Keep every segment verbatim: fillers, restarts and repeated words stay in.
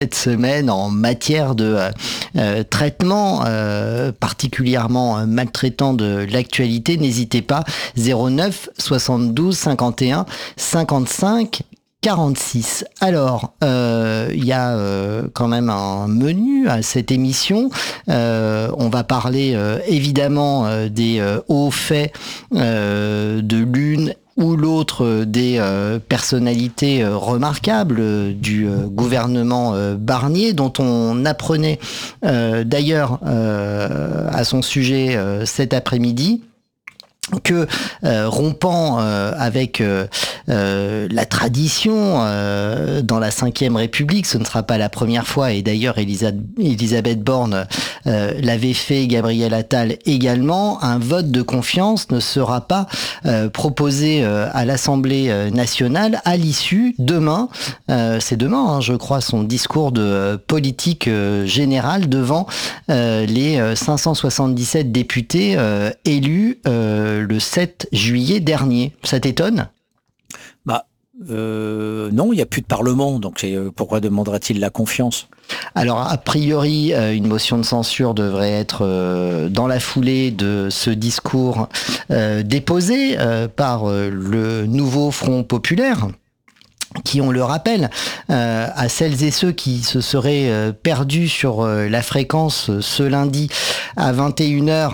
cette semaine en matière de euh, traitement euh, particulièrement maltraitant de l'actualité. N'hésitez pas, zéro neuf soixante-douze cinquante et un cinquante-cinq quarante-six. Alors, il euh, y a euh, quand même un menu à cette émission. Euh, on va parler euh, évidemment euh, des euh, hauts faits euh, de l'une ou l'autre des euh, personnalités euh, remarquables euh, du euh, gouvernement euh, Barnier, dont on apprenait euh, d'ailleurs euh, à son sujet euh, cet après-midi, que euh, rompant euh, avec euh, euh, la tradition euh, dans la cinquième République, ce ne sera pas la première fois, et d'ailleurs Elisa, Elisabeth Borne euh, l'avait fait, Gabriel Attal également, un vote de confiance ne sera pas euh, proposé euh, à l'Assemblée nationale à l'issue, demain, euh, c'est demain hein, je crois, son discours de euh, politique euh, générale devant euh, les euh, cinq cent soixante-dix-sept députés euh, élus euh, le sept juillet dernier. Ça t'étonne ? Bah, euh, non, il n'y a plus de Parlement, donc euh, pourquoi demanderait-il la confiance ? Alors, a priori, euh, une motion de censure devrait être euh, dans la foulée de ce discours euh, déposé euh, par euh, le nouveau Front populaire, qui, on le rappelle, euh, à celles et ceux qui se seraient euh, perdus sur euh, la fréquence ce lundi à vingt et une heures,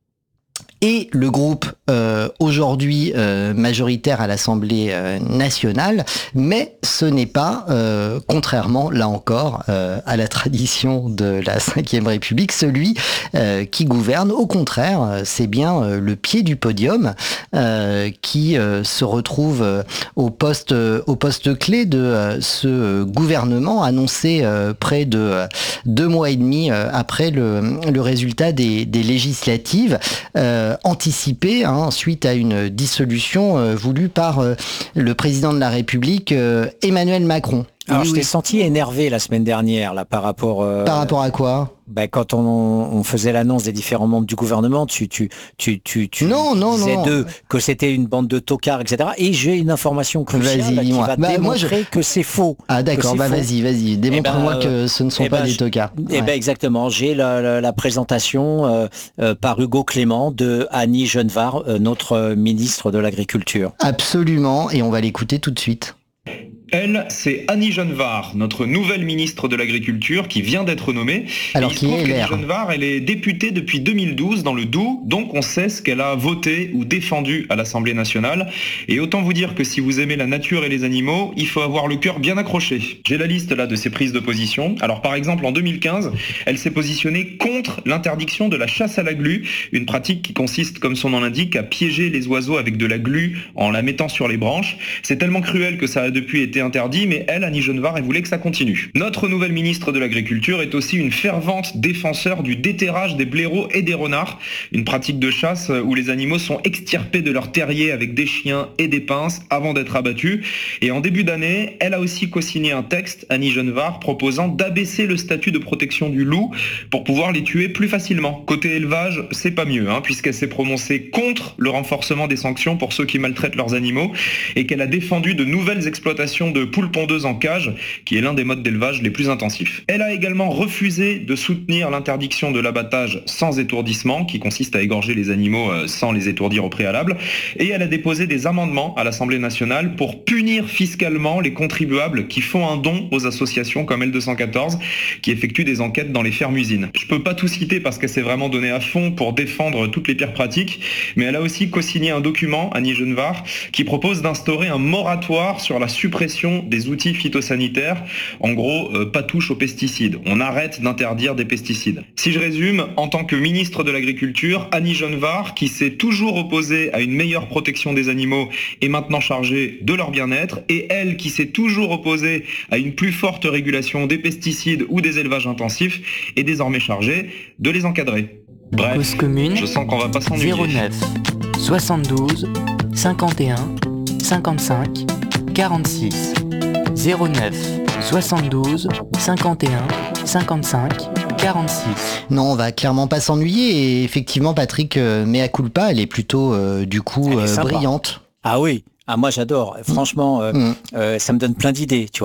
et le groupe euh, aujourd'hui euh, majoritaire à l'Assemblée euh, nationale, mais ce n'est pas, euh, contrairement là encore euh, à la tradition de la cinquième République, celui euh, qui gouverne. Au contraire, c'est bien euh, le pied du podium euh, qui euh, se retrouve euh, au poste euh, au poste clé de euh, ce gouvernement, annoncé euh, près de euh, deux mois et demi euh, après le, le résultat des, des législatives. Euh, anticipé hein, suite à une dissolution euh, voulue par euh, le président de la République, euh, Emmanuel Macron. Alors, oui, je oui. t'ai senti énervé la semaine dernière, là, par rapport... Euh, par rapport à quoi ? Ben, quand on, on faisait l'annonce des différents membres du gouvernement, tu, tu, tu, tu, tu non, non, disais non. d'eux que c'était une bande de tocards, et cetera. Et j'ai une information cruciale vas-y, là, qui va bah, démontrer moi, je... que c'est faux. Ah d'accord, bah faux. vas-y, vas-y, démontre-moi eh ben, que ce ne sont eh pas ben, des tocards. Eh ouais. ben exactement, j'ai la, la, la présentation euh, euh, par Hugo Clément de Annie Genevard, euh, notre ministre de l'Agriculture. Absolument, et on va l'écouter tout de suite. Elle, c'est Annie Genevard, notre nouvelle ministre de l'Agriculture qui vient d'être nommée. Alors, et il se trouve qu'Annie Genevard, elle est députée depuis deux mille douze dans le Doubs, donc on sait ce qu'elle a voté ou défendu à l'Assemblée nationale. Et autant vous dire que si vous aimez la nature et les animaux, il faut avoir le cœur bien accroché. J'ai la liste là de ses prises de position. Alors par exemple, en deux mille quinze, elle s'est positionnée contre l'interdiction de la chasse à la glu, une pratique qui consiste, comme son nom l'indique, à piéger les oiseaux avec de la glu en la mettant sur les branches. C'est tellement cruel que ça a depuis été interdit, mais elle, Annie Genevard, elle voulait que ça continue. Notre nouvelle ministre de l'Agriculture est aussi une fervente défenseur du déterrage des blaireaux et des renards, une pratique de chasse où les animaux sont extirpés de leur terrier avec des chiens et des pinces avant d'être abattus. Et en début d'année, elle a aussi co-signé un texte, Annie Genevard, proposant d'abaisser le statut de protection du loup pour pouvoir les tuer plus facilement. Côté élevage, c'est pas mieux, hein, puisqu'elle s'est prononcée contre le renforcement des sanctions pour ceux qui maltraitent leurs animaux et qu'elle a défendu de nouvelles exploitations de poules pondeuses en cage, qui est l'un des modes d'élevage les plus intensifs. Elle a également refusé de soutenir l'interdiction de l'abattage sans étourdissement, qui consiste à égorger les animaux sans les étourdir au préalable, et elle a déposé des amendements à l'Assemblée nationale pour punir fiscalement les contribuables qui font un don aux associations comme L deux cent quatorze, qui effectuent des enquêtes dans les fermes-usines. Je peux pas tout citer parce qu'elle s'est vraiment donnée à fond pour défendre toutes les pires pratiques, mais elle a aussi co-signé un document, Annie Genevard, qui propose d'instaurer un moratoire sur la suppression des outils phytosanitaires, en gros, euh, pas touche aux pesticides. On arrête d'interdire des pesticides. Si je résume, en tant que ministre de l'Agriculture, Annie Genevard, qui s'est toujours opposée à une meilleure protection des animaux, est maintenant chargée de leur bien-être, et elle, qui s'est toujours opposée à une plus forte régulation des pesticides ou des élevages intensifs, est désormais chargée de les encadrer. Bref, Cause commune, je sens qu'on va pas s'ennuyer. zéro neuf soixante-douze cinquante et un cinquante-cinq quarante-six. zéro neuf soixante-douze cinquante et un cinquante-cinq quarante-six. Non, on va clairement pas s'ennuyer, et effectivement Patrick, euh, mea culpa, elle est plutôt euh, du coup euh, brillante. Ah oui, ah moi j'adore, franchement euh, mmh. euh, ça me donne plein d'idées, tu vois.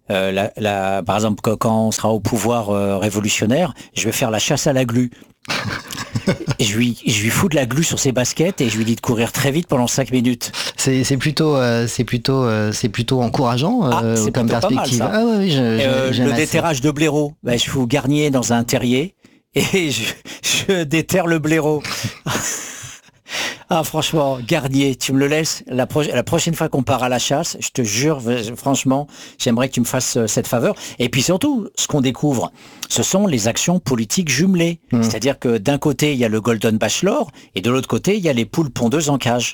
euh, la, la, par exemple, quand on sera au pouvoir euh, révolutionnaire, je vais faire la chasse à la glu. Et je lui, je lui fous de la glu sur ses baskets et je lui dis de courir très vite pendant cinq minutes. C'est, c'est plutôt, euh, c'est plutôt, euh, c'est plutôt encourageant euh, ah, c'est comme perspective. Mal, ah ouais, oui, je, euh, je, le déterrage de blaireau, ben, je fous Garnier dans un terrier et je, je déterre le blaireau. Ah franchement, Garnier, tu me le laisses la, pro- la prochaine fois qu'on part à la chasse, je te jure, franchement, j'aimerais que tu me fasses cette faveur. Et puis surtout, ce qu'on découvre, ce sont les actions politiques jumelées. Mmh. C'est-à-dire que d'un côté, il y a le Golden Bachelor, et de l'autre côté, il y a les poules pondeuses en cage.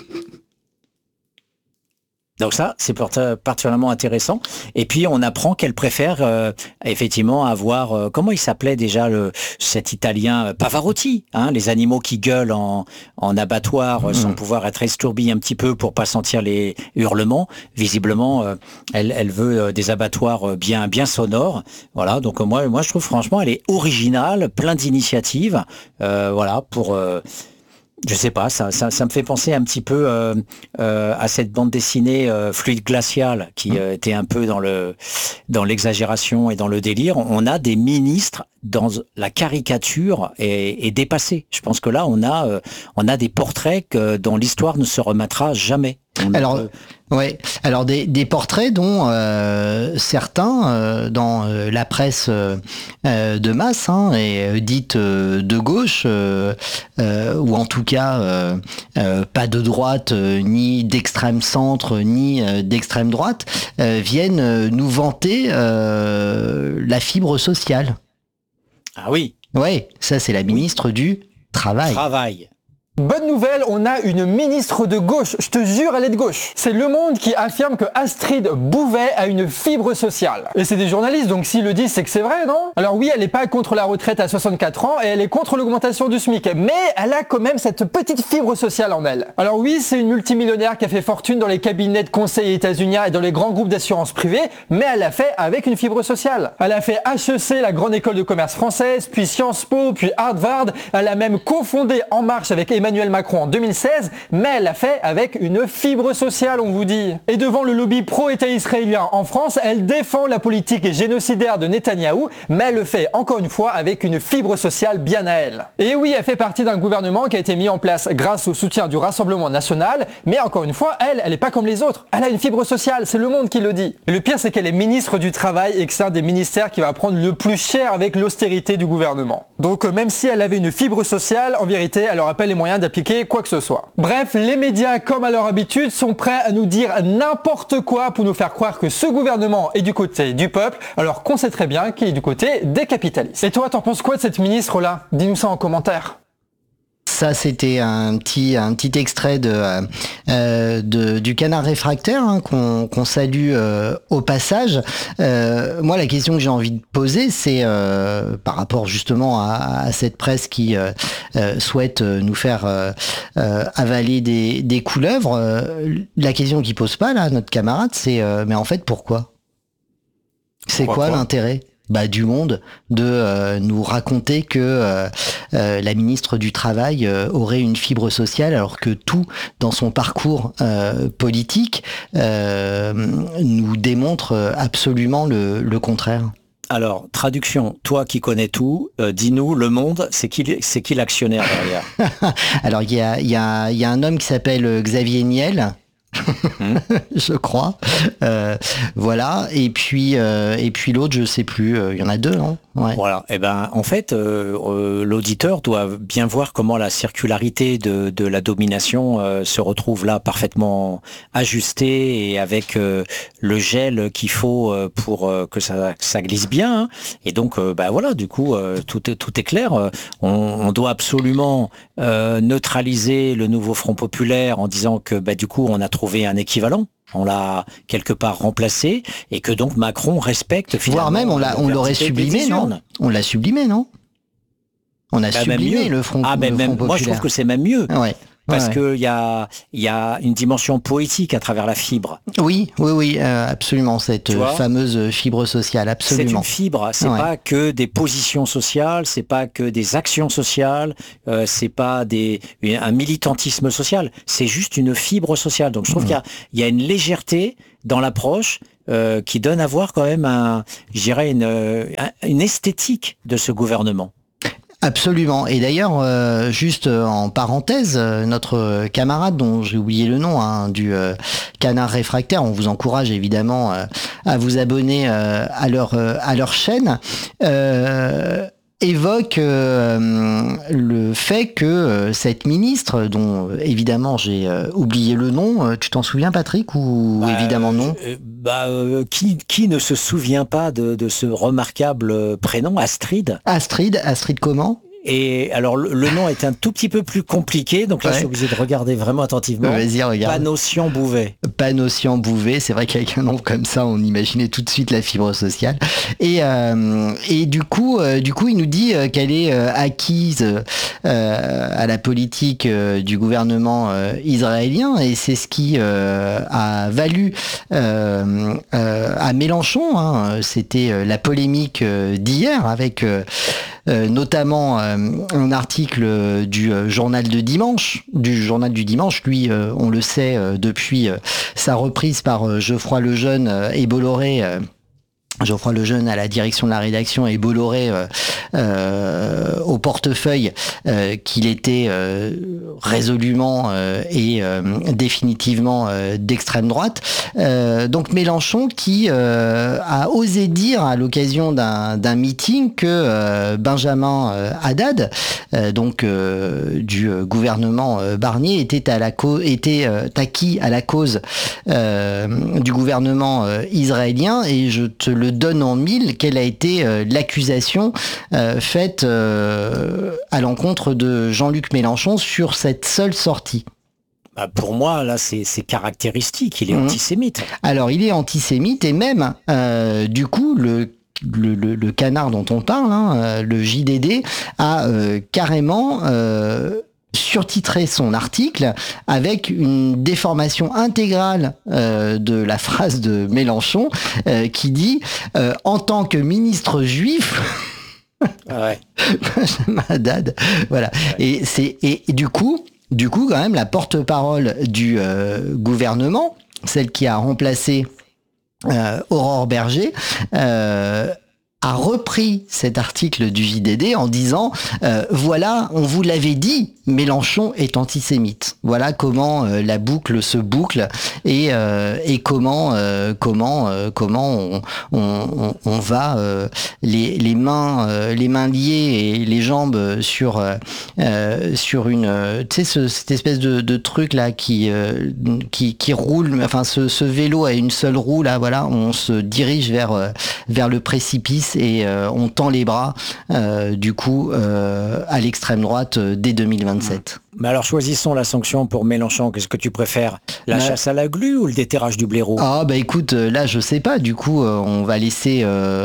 Donc ça, c'est particulièrement intéressant. Et puis, on apprend qu'elle préfère euh, effectivement avoir... Euh, comment il s'appelait déjà le, cet Italien Pavarotti, hein, les animaux qui gueulent en, en abattoir mmh. sans pouvoir être estourbi un petit peu pour pas sentir les hurlements. Visiblement, euh, elle, elle veut euh, des abattoirs bien, bien sonores. Voilà, donc euh, moi, moi, je trouve franchement, elle est originale, plein d'initiatives. Euh, voilà, pour... Euh, Je sais pas, ça, ça, ça me fait penser un petit peu euh, euh, à cette bande dessinée euh, Fluide glacial qui euh, était un peu dans le dans l'exagération et dans le délire. On a des ministres dans la caricature et, et dépassée. Je pense que là, on a euh, on a des portraits que, dont l'histoire ne se remettra jamais. On Alors, peut... ouais. Alors des, des portraits dont euh, certains euh, dans euh, la presse euh, de masse hein, et euh, dite euh, de gauche euh, euh, ou en tout cas euh, euh, pas de droite euh, ni d'extrême centre ni euh, d'extrême droite euh, viennent euh, nous vanter euh, la fibre sociale. Ah oui. Ouais, ça c'est la ministre du Travail. Travail. Bonne nouvelle, on a une ministre de gauche. Je te jure, elle est de gauche. C'est Le Monde qui affirme que Astrid Bouvet a une fibre sociale. Et c'est des journalistes, donc s'ils le disent, c'est que c'est vrai, non? Alors oui, elle n'est pas contre la retraite à soixante-quatre ans et elle est contre l'augmentation du SMIC. Mais elle a quand même cette petite fibre sociale en elle. Alors oui, c'est une multimillionnaire qui a fait fortune dans les cabinets de conseil états-uniens et dans les grands groupes d'assurance privée, mais elle l'a fait avec une fibre sociale. Elle a fait H E C, la grande école de commerce française, puis Sciences Po, puis Harvard. Elle a même cofondé En Marche avec Emmanuel Emmanuel Macron en deux mille seize, mais elle l'a fait avec une fibre sociale, on vous dit. Et devant le lobby pro-État israélien en France, elle défend la politique génocidaire de Netanyahou, mais elle le fait encore une fois avec une fibre sociale bien à elle. Et oui, elle fait partie d'un gouvernement qui a été mis en place grâce au soutien du Rassemblement national, mais encore une fois, elle, elle n'est pas comme les autres. Elle a une fibre sociale, c'est Le Monde qui le dit. Et le pire, c'est qu'elle est ministre du Travail et que c'est un des ministères qui va prendre le plus cher avec l'austérité du gouvernement. Donc même si elle avait une fibre sociale, en vérité, elle n'aura pas les moyens d'appliquer quoi que ce soit. Bref, les médias, comme à leur habitude, sont prêts à nous dire n'importe quoi pour nous faire croire que ce gouvernement est du côté du peuple, alors qu'on sait très bien qu'il est du côté des capitalistes. Et toi, t'en penses quoi de cette ministre-là? Dis-nous ça en commentaire. Ça, c'était un petit un petit extrait de, euh, de du Canard réfractaire hein, qu'on qu'on salue euh, au passage. Euh, moi, la question que j'ai envie de poser, c'est euh, par rapport justement à, à cette presse qui euh, euh, souhaite nous faire euh, euh, avaler des des couleuvres. Euh, la question qu'il pose pas là, notre camarade, c'est euh, mais en fait pourquoi? C'est quoi, quoi l'intérêt? Bah, du Monde de euh, nous raconter que euh, euh, la ministre du Travail euh, aurait une fibre sociale alors que tout dans son parcours euh, politique euh, nous démontre absolument le, le contraire. Alors, traduction, toi qui connais tout, euh, dis-nous, Le Monde, c'est qui, c'est qui l'actionnaire derrière? Alors, il y a, y, a, y a un homme qui s'appelle Xavier Niel. Mmh. Je crois. Euh, voilà. Et puis, euh, et puis l'autre, je sais plus. Il euh, y en a deux, non? Ouais. Voilà. Et ben, en fait, euh, euh, l'auditeur doit bien voir comment la circularité de, de la domination euh, se retrouve là parfaitement ajustée et avec euh, le gel qu'il faut euh, pour euh, que ça, ça glisse bien. Hein. Et donc, euh, bah voilà. Du coup, euh, tout est tout est clair. On, on doit absolument euh, neutraliser le nouveau Front populaire en disant que bah du coup, on a trouvé un équivalent. On l'a quelque part remplacé et que donc Macron respecte finalement. Voire même on l'a, on l'aurait sublimé, non? On l'a sublimé, non? On a bah sublimé le Front, ah, ben le même, Front populaire. Moi, je trouve que c'est même mieux. Ouais. Parce ouais. que il y a il y a une dimension poétique à travers la fibre. Oui, oui, oui, euh, absolument cette fameuse fibre sociale, absolument. C'est une fibre, c'est ouais. pas que des positions sociales, c'est pas que des actions sociales, euh, c'est pas des un militantisme social, c'est juste une fibre sociale. Donc je trouve mmh. qu'il y a il y a une légèreté dans l'approche. euh, qui donne à voir quand même, un, je dirais, une, une esthétique de ce gouvernement. Absolument. Et d'ailleurs, euh, juste en parenthèse, euh, notre camarade dont j'ai oublié le nom, hein, du euh, Canard Réfractaire, on vous encourage évidemment euh, à vous abonner euh, à leur euh, à leur chaîne. Euh, évoque euh, le fait que euh, cette ministre, dont euh, évidemment j'ai euh, oublié le nom, euh, tu t'en souviens Patrick ou bah, évidemment non euh, bah, euh, qui, qui ne se souvient pas de, de ce remarquable prénom, Astrid Astrid, Astrid comment? Et alors le, le nom est un tout petit peu plus compliqué, donc là ouais. je suis obligé de regarder vraiment attentivement. Vas-y, regarde. Panossian Bouvet. Panossian Bouvet, c'est vrai qu'avec un nom comme ça, on imaginait tout de suite la fibre sociale. Et, euh, et du coup, euh, du coup, il nous dit euh, qu'elle est euh, acquise euh, à la politique euh, du gouvernement euh, israélien, et c'est ce qui euh, a valu euh, euh, à Mélenchon. Hein, c'était euh, la polémique euh, d'hier avec euh, Euh, notamment euh, un article du euh, journal de dimanche, du journal du dimanche. Lui, euh, on le sait euh, depuis euh, sa reprise par euh, Geoffroy Lejeune euh, et Bolloré. Euh, Geoffroy Lejeune à la direction de la rédaction et Bolloré euh, euh, au portefeuille, euh, qu'il était euh, résolument euh, et euh, définitivement euh, d'extrême droite. Euh, donc Mélenchon qui euh, a osé dire à l'occasion d'un, d'un meeting que euh, Benjamin euh, Haddad, euh, donc euh, du gouvernement euh, Barnier, était à la cause, était euh, acquis à la cause euh, du gouvernement euh, israélien, et je te le donne en mille, quelle a été euh, l'accusation euh, faite euh, à l'encontre de Jean-Luc Mélenchon sur cette seule sortie. Bah pour moi, là, c'est, c'est caractéristique, il est mmh. antisémite. Alors, il est antisémite, et même, euh, du coup, le Le, le, le canard dont on parle, hein, le J D D, a euh, carrément euh, surtitré son article avec une déformation intégrale euh, de la phrase de Mélenchon euh, qui dit euh, « En tant que ministre juif », ouais. Benjamin Haddad, voilà. Ouais. Et, c'est, et, et du coup, du coup, quand même, la porte-parole du euh, gouvernement, celle qui a remplacé Euh, Aurore Berger, euh, a repris cet article du J D D en disant euh, voilà, on vous l'avait dit, Mélenchon est antisémite. Voilà comment euh, la boucle se boucle, et, euh, et comment euh, comment euh, comment on, on, on va euh, les, les mains euh, les mains liées et les jambes sur euh, sur une euh, tu sais ce, cette espèce de, de truc là qui euh, qui qui roule, enfin ce, ce vélo à une seule roue là, voilà, on se dirige vers euh, vers le précipice, et euh, on tend les bras euh, du coup euh, à l'extrême droite euh, dès deux mille vingt-sept. Mais alors choisissons la sanction pour Mélenchon. Qu'est-ce que tu préfères, la bah, chasse à la glu ou le déterrage du blaireau? Ah bah écoute, là je sais pas, du coup euh, on va laisser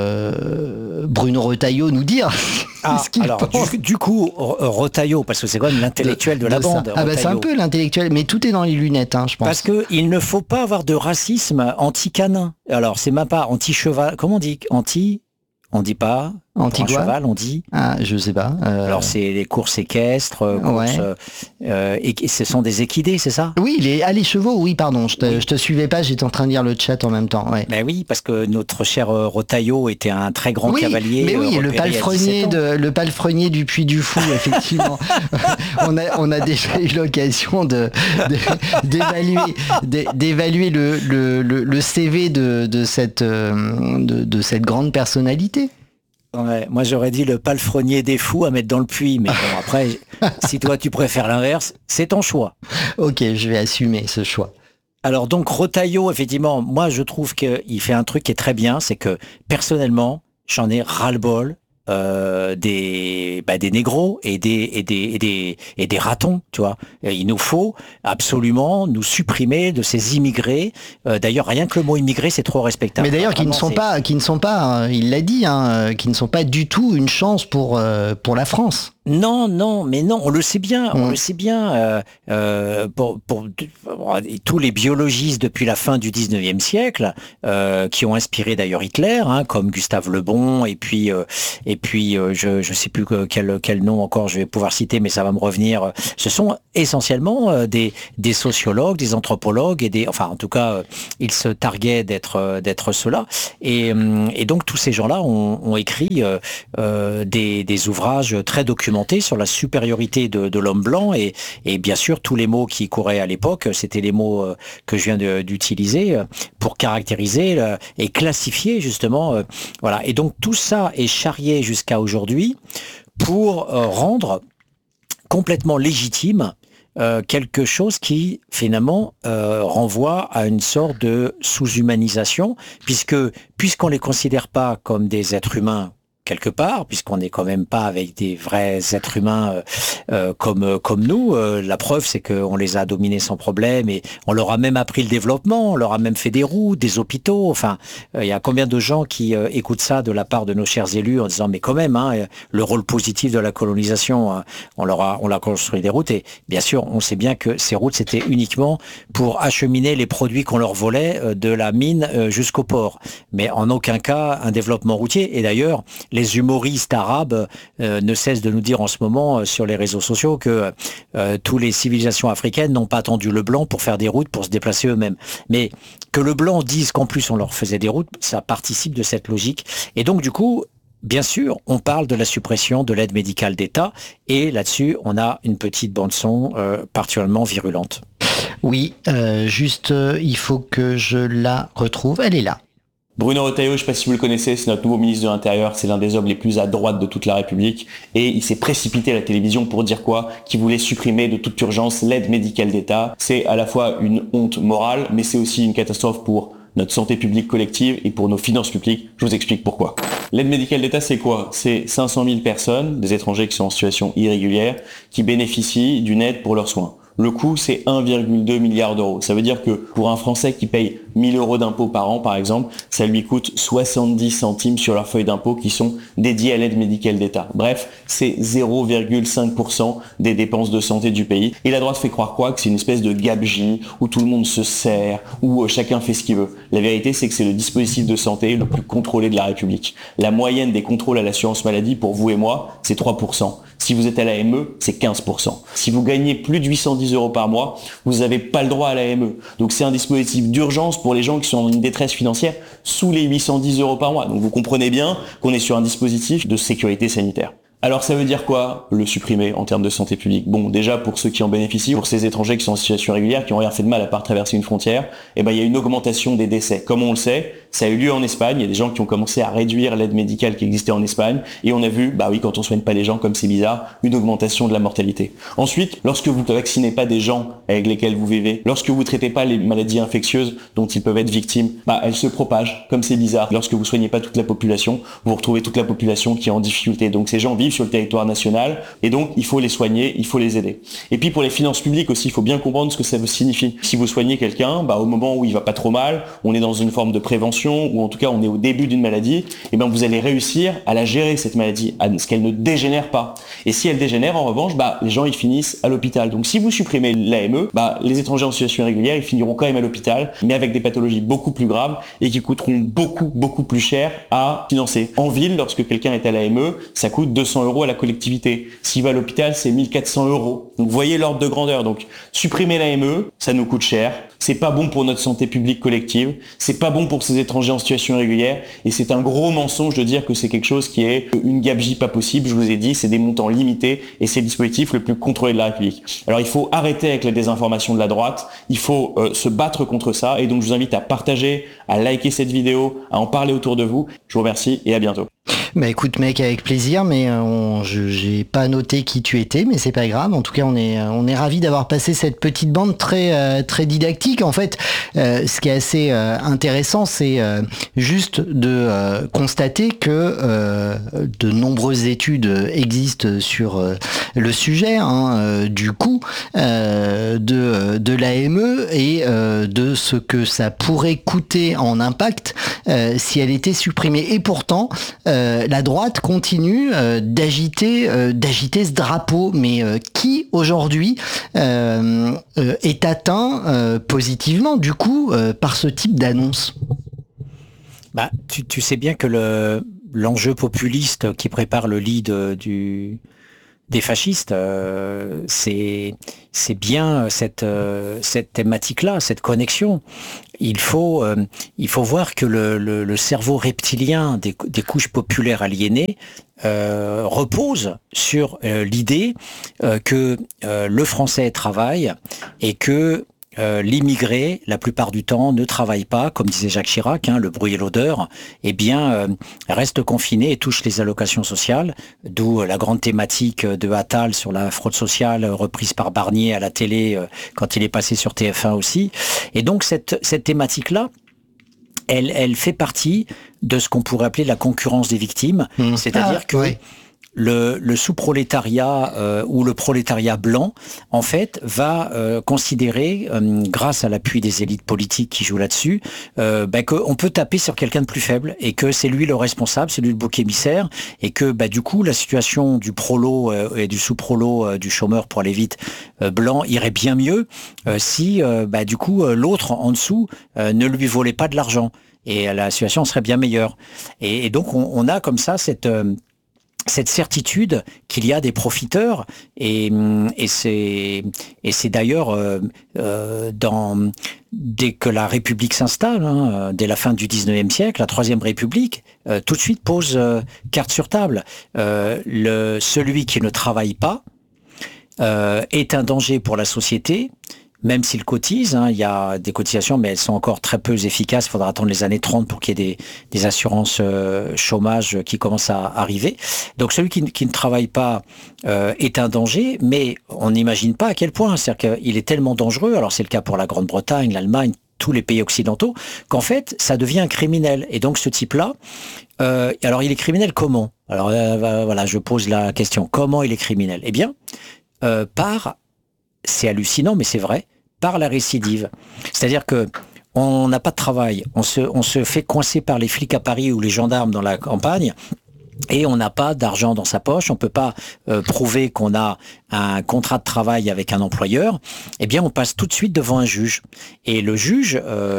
euh, Bruno Retailleau nous dire ah, ce qu'il alors, pense. Du, du coup, Retailleau, parce que c'est quand même l'intellectuel de, de la de bande. Ah bah c'est un peu l'intellectuel, mais tout est dans les lunettes, hein, je pense. Parce qu'il ne faut pas avoir de racisme anti-canin. Alors c'est même pas anti-cheval, comment on dit? Anti... On dit pas anti-cheval, on dit. Ah, je sais pas. Euh... Alors c'est les courses équestres, courses, ouais. euh, et ce sont des équidés, c'est ça? Oui, les, ah, les chevaux, oui, pardon. Je te, oui. je te suivais pas, j'étais en train de lire le chat en même temps. Ouais. Ben oui, parce que notre cher euh, Retailleau était un très grand oui, cavalier. Mais oui, euh, le palefrenier de le palefrenier du Puy du Fou, effectivement. on a on a déjà eu l'occasion de, de d'évaluer de, d'évaluer le, le, le, le C V de de cette de, de cette grande personnalité. Ouais, moi j'aurais dit le palefrenier des fous à mettre dans le puits, mais bon après, si toi tu préfères l'inverse, c'est ton choix. Ok, je vais assumer ce choix. Alors donc Retailleau, effectivement, moi je trouve qu'il fait un truc qui est très bien, c'est que personnellement, j'en ai ras-le-bol euh, des bah, des négros et des et des et des et des ratons, tu vois. Et il nous faut absolument nous supprimer de ces immigrés. Euh, d'ailleurs, rien que le mot immigré, c'est trop respectable. Mais d'ailleurs, qui ne sont c'est... pas, qui ne sont pas, euh, il l'a dit, hein, euh, qui ne sont pas du tout une chance pour euh, pour la France. Non, non, mais non, on le sait bien, on Mmh. le sait bien. Euh, euh, pour, pour, pour tous les biologistes depuis la fin du dix-neuvième siècle, euh, qui ont inspiré d'ailleurs Hitler, hein, comme Gustave Le Bon, et puis euh, et puis euh, je je sais plus que- quel quel nom encore je vais pouvoir citer, mais ça va me revenir. Ce sont essentiellement euh, des des sociologues, des anthropologues et des, enfin en tout cas, euh, ils se targuaient d'être euh, d'être cela. Et hum, et donc tous ces gens-là ont, ont écrit euh, euh, des des ouvrages très documentés sur la supériorité de, de l'homme blanc et, et bien sûr tous les mots qui couraient à l'époque, c'était les mots euh, que je viens de- d'utiliser euh, pour caractériser euh, et classifier justement. euh, voilà. Et donc tout ça est charrié jusqu'à aujourd'hui pour euh, rendre complètement légitime euh, quelque chose qui finalement euh, renvoie à une sorte de sous-humanisation, puisque puisqu'on les considère pas comme des êtres humains quelque part, puisqu'on n'est quand même pas avec des vrais êtres humains euh, euh, comme euh, comme nous. Euh, la preuve, c'est qu'on les a dominés sans problème et on leur a même appris le développement, on leur a même fait des routes, des hôpitaux. Enfin, euh, il y a combien de gens qui euh, écoutent ça de la part de nos chers élus en disant mais quand même, hein, le rôle positif de la colonisation, hein, on leur a on leur a construit des routes et bien sûr, on sait bien que ces routes c'était uniquement pour acheminer les produits qu'on leur volait euh, de la mine euh, jusqu'au port, mais en aucun cas un développement routier. Et d'ailleurs, les humoristes arabes euh, ne cessent de nous dire en ce moment euh, sur les réseaux sociaux que euh, toutes les civilisations africaines n'ont pas attendu le blanc pour faire des routes, pour se déplacer eux-mêmes. Mais que le blanc dise qu'en plus on leur faisait des routes, ça participe de cette logique. Et donc du coup, bien sûr, on parle de la suppression de l'aide médicale d'État et là-dessus, on a une petite bande-son euh, particulièrement virulente. Oui, euh, juste, euh, il faut que je la retrouve. Elle est là. Bruno Retailleau, je ne sais pas si vous le connaissez, c'est notre nouveau ministre de l'Intérieur, c'est l'un des hommes les plus à droite de toute la République, et il s'est précipité à la télévision pour dire quoi? Qu'il voulait supprimer de toute urgence l'aide médicale d'État. C'est à la fois une honte morale, mais c'est aussi une catastrophe pour notre santé publique collective et pour nos finances publiques. Je vous explique pourquoi. L'aide médicale d'État, c'est quoi? C'est cinq cent mille personnes, des étrangers qui sont en situation irrégulière, qui bénéficient d'une aide pour leurs soins. Le coût, c'est un virgule deux milliard d'euros. Ça veut dire que pour un Français qui paye mille euros d'impôts par an, par exemple, ça lui coûte soixante-dix centimes sur leur feuille d'impôt qui sont dédiés à l'aide médicale d'État. Bref, c'est zéro virgule cinq pour cent des dépenses de santé du pays. Et la droite fait croire quoi? Que c'est une espèce de gabegie où tout le monde se sert, où chacun fait ce qu'il veut. La vérité, c'est que c'est le dispositif de santé le plus contrôlé de la République. La moyenne des contrôles à l'assurance maladie, pour vous et moi, c'est trois pour cent. Si vous êtes à l'A M E, c'est quinze pour cent. Si vous gagnez plus de huit cent dix euros par mois, vous n'avez pas le droit à l'A M E. Donc c'est un dispositif d'urgence pour les gens qui sont dans une détresse financière sous les huit cent dix euros par mois. Donc vous comprenez bien qu'on est sur un dispositif de sécurité sanitaire. Alors ça veut dire quoi, le supprimer en termes de santé publique? Bon, déjà pour ceux qui en bénéficient, pour ces étrangers qui sont en situation régulière, qui n'ont rien fait de mal à part traverser une frontière, eh ben il y a une augmentation des décès. Comme on le sait, ça a eu lieu en Espagne, il y a des gens qui ont commencé à réduire l'aide médicale qui existait en Espagne, et on a vu, bah oui, quand on soigne pas les gens comme c'est bizarre, une augmentation de la mortalité. Ensuite, lorsque vous ne vaccinez pas des gens avec lesquels vous vivez, lorsque vous traitez pas les maladies infectieuses dont ils peuvent être victimes, bah elles se propagent comme c'est bizarre. Lorsque vous soignez pas toute la population, vous retrouvez toute la population qui est en difficulté. Donc ces gens vivent sur le territoire national et donc il faut les soigner, il faut les aider. Et puis pour les finances publiques aussi, il faut bien comprendre ce que ça signifie. Si vous soignez quelqu'un, bah au moment où il va pas trop mal, on est dans une forme de prévention ou en tout cas on est au début d'une maladie, et ben vous allez réussir à la gérer cette maladie, à ce qu'elle ne dégénère pas. Et si elle dégénère, en revanche, bah les gens ils finissent à l'hôpital. Donc si vous supprimez l'A M E, bah les étrangers en situation irrégulière ils finiront quand même à l'hôpital, mais avec des pathologies beaucoup plus graves et qui coûteront beaucoup beaucoup plus cher à financer. En ville, lorsque quelqu'un est à l'A M E, ça coûte deux cents euros à la collectivité. S'il va à l'hôpital, c'est mille quatre cents euros. Donc vous voyez l'ordre de grandeur. Donc supprimer l'A M E, ça nous coûte cher. C'est pas bon pour notre santé publique collective. C'est pas bon pour ces étrangers en situation irrégulière. Et c'est un gros mensonge de dire que c'est quelque chose qui est une gabegie pas possible. Je vous ai dit, c'est des montants limités et c'est le dispositif le plus contrôlé de la République. Alors il faut arrêter avec la désinformation de la droite. Il faut euh, se battre contre ça. Et donc je vous invite à partager, à liker cette vidéo, à en parler autour de vous. Je vous remercie et à bientôt. Bah écoute mec, avec plaisir, mais euh, on, je j'ai pas noté qui tu étais, mais c'est pas grave. En tout cas, on est on est ravis d'avoir passé cette petite bande très euh, très didactique. En fait, euh, ce qui est assez euh, intéressant, c'est euh, juste de euh, constater que euh, de nombreuses études existent sur euh, le sujet hein, euh, du coût euh, de de l'A M E et euh, de ce que ça pourrait coûter en impact euh, si elle était supprimée. Et pourtant, euh, euh, la droite continue euh, d'agiter, euh, d'agiter ce drapeau. Mais euh, qui aujourd'hui euh, euh, est atteint euh, positivement du coup euh, par ce type d'annonce? Bah, tu, tu sais bien que le, l'enjeu populiste qui prépare le lead du, des fascistes, euh, c'est, c'est bien cette, euh, cette thématique-là, cette connexion. Il faut, euh, il faut voir que le, le, le cerveau reptilien des, des couches populaires aliénées euh, repose sur euh, l'idée euh, que euh, le français travaille et que Euh, l'immigré, la plupart du temps, ne travaille pas, comme disait Jacques Chirac, hein, le bruit et l'odeur, eh bien, euh, reste confiné et touche les allocations sociales, d'où la grande thématique de Attal sur la fraude sociale, reprise par Barnier à la télé, euh, quand il est passé sur T F un aussi. Et donc, cette, cette thématique-là, elle, elle fait partie de ce qu'on pourrait appeler la concurrence des victimes, mmh. c'est-à-dire ah, que... Oui. Le, le sous-prolétariat euh, ou le prolétariat blanc, en fait, va euh, considérer, euh, grâce à l'appui des élites politiques qui jouent là-dessus, euh, bah, qu'on peut taper sur quelqu'un de plus faible et que c'est lui le responsable, c'est lui le bouc émissaire, et que bah, du coup, la situation du prolo euh, et du sous-prolo, euh, du chômeur pour aller vite, euh, blanc, irait bien mieux euh, si, euh, bah, du coup, euh, l'autre en dessous euh, ne lui volait pas de l'argent. Et la situation serait bien meilleure. Et, et donc, on, on a comme ça cette... Euh, cette certitude qu'il y a des profiteurs et, et c'est et c'est d'ailleurs euh, euh, dans dès que la République s'installe, hein, dès la fin du dix-neuvième siècle, la Troisième République euh, tout de suite pose euh, carte sur table. Euh, le celui qui ne travaille pas euh, est un danger pour la société. Même s'ils cotisent, hein, il y a des cotisations, mais elles sont encore très peu efficaces. Il faudra attendre les années trente pour qu'il y ait des, des assurances euh, chômage qui commencent à arriver. Donc celui qui, qui ne travaille pas euh, est un danger, mais on n'imagine pas à quel point. C'est-à-dire qu'il est tellement dangereux, alors c'est le cas pour la Grande-Bretagne, l'Allemagne, tous les pays occidentaux, qu'en fait, ça devient un criminel. Et donc ce type-là, euh, alors il est criminel comment? Alors euh, voilà, je pose la question. Comment il est criminel? Eh bien, euh, par, c'est hallucinant, mais c'est vrai, par la récidive. C'est-à-dire que on n'a pas de travail, on se, on se fait coincer par les flics à Paris ou les gendarmes dans la campagne, et on n'a pas d'argent dans sa poche, on peut pas euh, prouver qu'on a un contrat de travail avec un employeur, eh bien on passe tout de suite devant un juge. Et le juge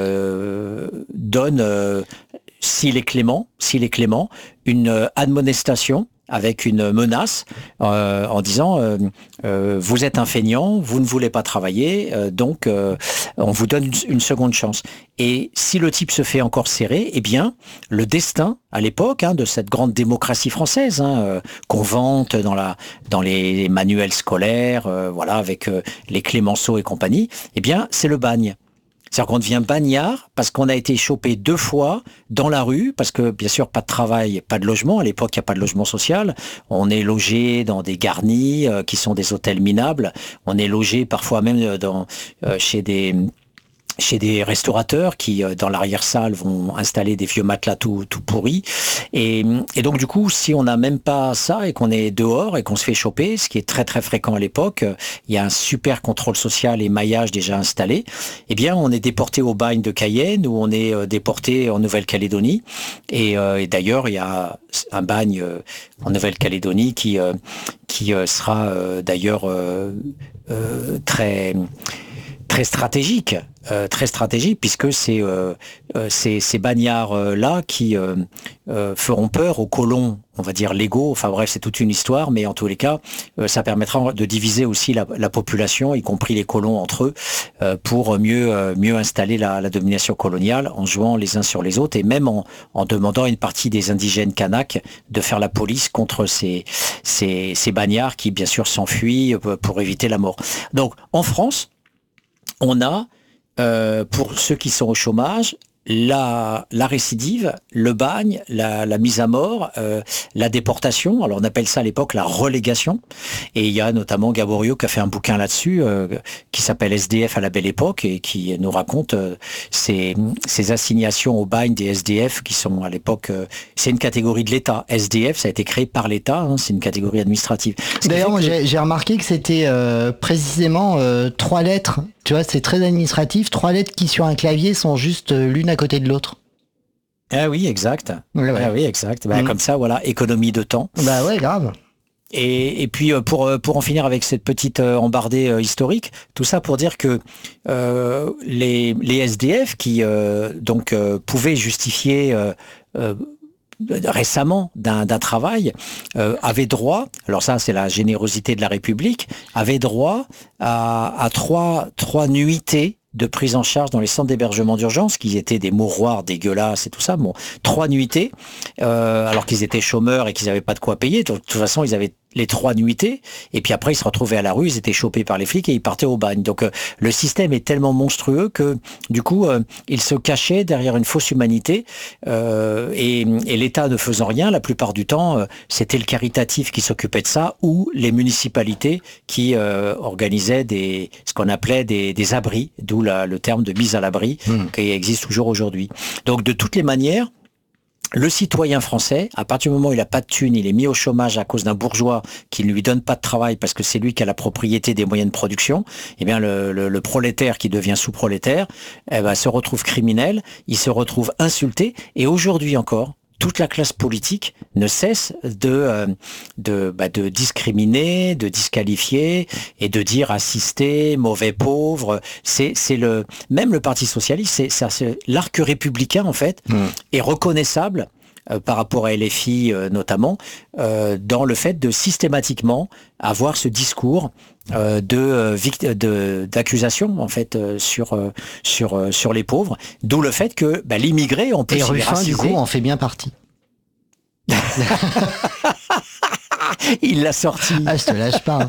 euh, donne, euh, s'il est clément, s'il est clément, une admonestation avec une menace euh, en disant euh, euh, vous êtes un feignant, vous ne voulez pas travailler, euh, donc euh, on vous donne une, une seconde chance. Et si le type se fait encore serrer, eh bien le destin à l'époque hein, de cette grande démocratie française hein, euh, qu'on vante dans la dans les manuels scolaires, euh, voilà avec euh, les Clémenceau et compagnie, eh bien c'est le bagne. C'est-à-dire qu'on devient bagnard parce qu'on a été chopé deux fois dans la rue, parce que bien sûr pas de travail, pas de logement. À l'époque, il n'y a pas de logement social. On est logé dans des garnis euh, qui sont des hôtels minables. On est logé parfois même dans, euh, chez des... chez des restaurateurs qui, dans l'arrière-salle, vont installer des vieux matelas tout, tout pourris. Et, et donc, du coup, si on n'a même pas ça et qu'on est dehors et qu'on se fait choper, ce qui est très, très fréquent à l'époque, il y a un super contrôle social et maillage déjà installé, eh bien, on est déporté au bagne de Cayenne ou on est déporté en Nouvelle-Calédonie. Et, euh, et d'ailleurs, il y a un bagne euh, en Nouvelle-Calédonie qui, euh, qui euh, sera euh, d'ailleurs euh, euh, très... très stratégique, euh, très stratégique, puisque c'est euh, euh, ces, ces bagnards-là qui euh, euh, feront peur aux colons, on va dire légaux. Enfin bref, c'est toute une histoire, mais en tous les cas, euh, ça permettra de diviser aussi la, la population, y compris les colons entre eux, euh, pour mieux euh, mieux installer la, la domination coloniale en jouant les uns sur les autres et même en, en demandant à une partie des indigènes Kanaks de faire la police contre ces ces, ces bagnards qui bien sûr s'enfuient pour éviter la mort. Donc en France, on a, euh, pour ceux qui sont au chômage, la, la récidive, le bagne, la, la mise à mort, euh, la déportation. Alors on appelle ça à l'époque la relégation. Et il y a notamment Gaboriau qui a fait un bouquin là-dessus, euh, qui s'appelle S D F à la belle époque et qui nous raconte euh, ces, ces assignations au bagne des S D F qui sont à l'époque... Euh, c'est une catégorie de l'État. S D F, ça a été créé par l'État, hein, c'est une catégorie administrative. D'ailleurs, moi, que... j'ai, j'ai remarqué que c'était euh, précisément euh, trois lettres. Tu vois, c'est très administratif. Trois lettres qui sur un clavier sont juste l'une à côté de l'autre. Ah oui, exact. Ouais, ouais. Ah oui, exact. Bah, Mmh. Comme ça, voilà, économie de temps. Bah ouais, grave. Et, et puis euh, pour, euh, pour en finir avec cette petite euh, embardée euh, historique, tout ça pour dire que euh, les, les S D F qui euh, donc euh, pouvaient justifier euh, euh, récemment d'un d'un travail euh, avaient droit, alors ça c'est la générosité de la République, avaient droit à, à trois, trois nuitées de prise en charge dans les centres d'hébergement d'urgence, qui étaient des mouroirs dégueulasses et tout ça, bon, trois nuitées, euh, alors qu'ils étaient chômeurs et qu'ils n'avaient pas de quoi payer. De toute façon, ils avaient les trois nuitées, et puis après ils se retrouvaient à la rue, ils étaient chopés par les flics et ils partaient au bagne. Donc euh, le système est tellement monstrueux que du coup euh, ils se cachaient derrière une fausse humanité, euh, et, et l'État ne faisant rien, la plupart du temps euh, c'était le caritatif qui s'occupait de ça, ou les municipalités qui euh, organisaient des, ce qu'on appelait des, des abris, d'où la, le terme de mise à l'abri mmh. qui existe toujours aujourd'hui. Donc de toutes les manières, le citoyen français, à partir du moment où il n'a pas de thune, il est mis au chômage à cause d'un bourgeois qui ne lui donne pas de travail parce que c'est lui qui a la propriété des moyens de production, eh bien le, le, le prolétaire qui devient sous-prolétaire eh ben, se retrouve criminel, il se retrouve insulté, et aujourd'hui encore, toute la classe politique ne cesse de euh, de, bah, de discriminer, de disqualifier et de dire assisté, mauvais pauvre. C'est c'est le même le Parti socialiste, c'est, c'est, c'est l'arc républicain en fait mmh. est reconnaissable euh, par rapport à L F I euh, notamment euh, dans le fait de systématiquement avoir ce discours euh, de, de d'accusation en fait euh, sur euh, sur euh, sur les pauvres, d'où le fait que bah, l'immigré on peut et Ruffin du coup en fait bien partie. Il l'a sorti. Ah, je te lâche pas.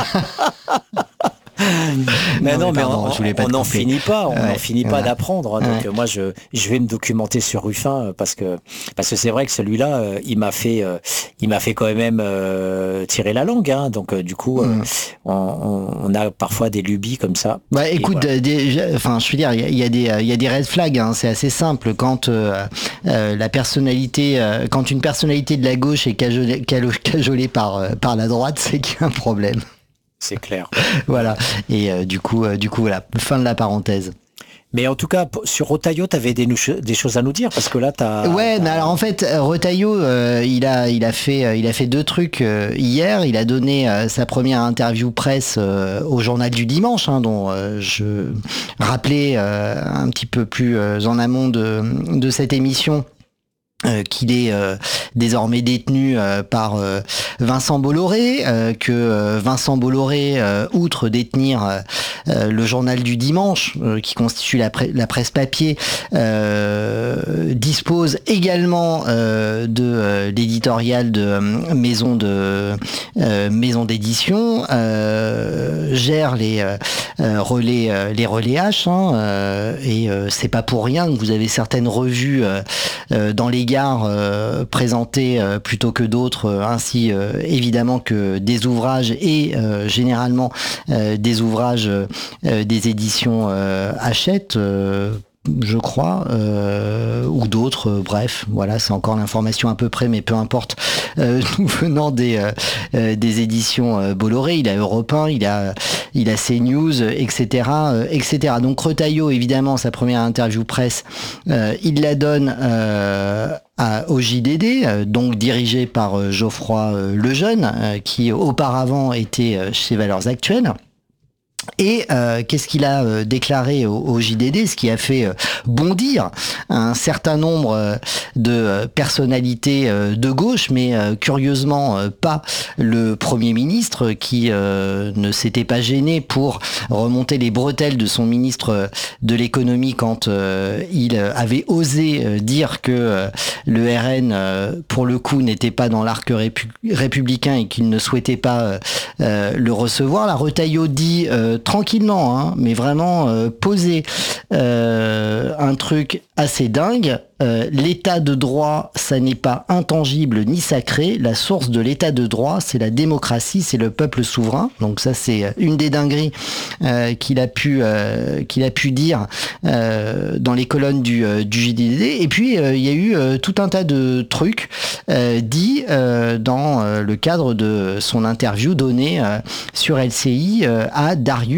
Mais non, non mais, mais pardon, on n'en finit pas, on n'en ouais, finit pas ouais. d'apprendre. Donc ouais. moi, je, je vais me documenter sur Ruffin parce que parce que c'est vrai que celui-là, euh, il m'a fait, euh, il m'a fait quand même euh, tirer la langue. Hein. Donc euh, du coup, mm. euh, on, on a parfois des lubies comme ça. Bah écoute, voilà. des, enfin, je veux dire, il y, y a des, il y a des red flags. Hein. C'est assez simple quand euh, euh, la personnalité, euh, quand une personnalité de la gauche est cajolée, cajolée par euh, par la droite, c'est qu'il y a un problème. C'est clair. Voilà. Et euh, du coup, euh, du coup, voilà. Fin de la parenthèse. Mais en tout cas, sur Retailleau, tu avais des, des choses à nous dire parce que là, tu as... Ouais, mais alors en fait, Retailleau, euh, il, a, il, a fait, euh, il a fait deux trucs euh, hier. Il a donné euh, sa première interview presse euh, au Journal du Dimanche, hein, dont euh, je rappelais euh, un petit peu plus euh, en amont de, de cette émission. Euh, qu'il est euh, désormais détenu euh, par euh, Vincent Bolloré, euh, que euh, Vincent Bolloré, euh, outre détenir euh, le journal du dimanche, euh, qui constitue la, pre- la presse papier, euh, dispose également euh, de euh, l'éditorial de euh, maison de euh, maison d'édition, euh, gère les euh, relais euh, les relais H, hein, euh, et euh, c'est pas pour rien que vous avez certaines revues euh, euh, dans les Euh, présentés euh, plutôt que d'autres, euh, ainsi euh, évidemment que des ouvrages et euh, généralement euh, des ouvrages euh, des éditions euh, Hachette, euh, je crois, euh, ou d'autres, euh, bref, voilà, c'est encore l'information à peu près, mais peu importe, euh, nous venant des, euh, des éditions euh, Bolloré, il a Europe un, il a, il a CNews, et cetera, euh, et cetera. Donc Retailleau, évidemment, sa première interview presse, euh, il la donne euh, à, au J D D, euh, donc dirigé par euh, Geoffroy euh, Lejeune, euh, qui auparavant était euh, chez Valeurs Actuelles. Et euh, qu'est-ce qu'il a euh, déclaré au, au J D D, ce qui a fait euh, bondir un certain nombre euh, de euh, personnalités euh, de gauche, mais euh, curieusement euh, pas le Premier ministre, qui euh, ne s'était pas gêné pour remonter les bretelles de son ministre de l'économie quand euh, il avait osé euh, dire que euh, le R N, euh, pour le coup, n'était pas dans l'arc répu- républicain et qu'il ne souhaitait pas euh, euh, le recevoir. La Retailleau dit euh, tranquillement, hein, mais vraiment euh, poser euh, un truc assez dingue. Euh, l'état de droit, ça n'est pas intangible ni sacré. La source de l'état de droit, c'est la démocratie, c'est le peuple souverain. Donc ça, c'est une des dingueries euh, qu'il a pu euh, qu'il a pu dire euh, dans les colonnes du, euh, du J D D. Et puis euh, il y a eu euh, tout un tas de trucs euh, dits euh, dans euh, le cadre de son interview donnée euh, sur L C I euh, à Darius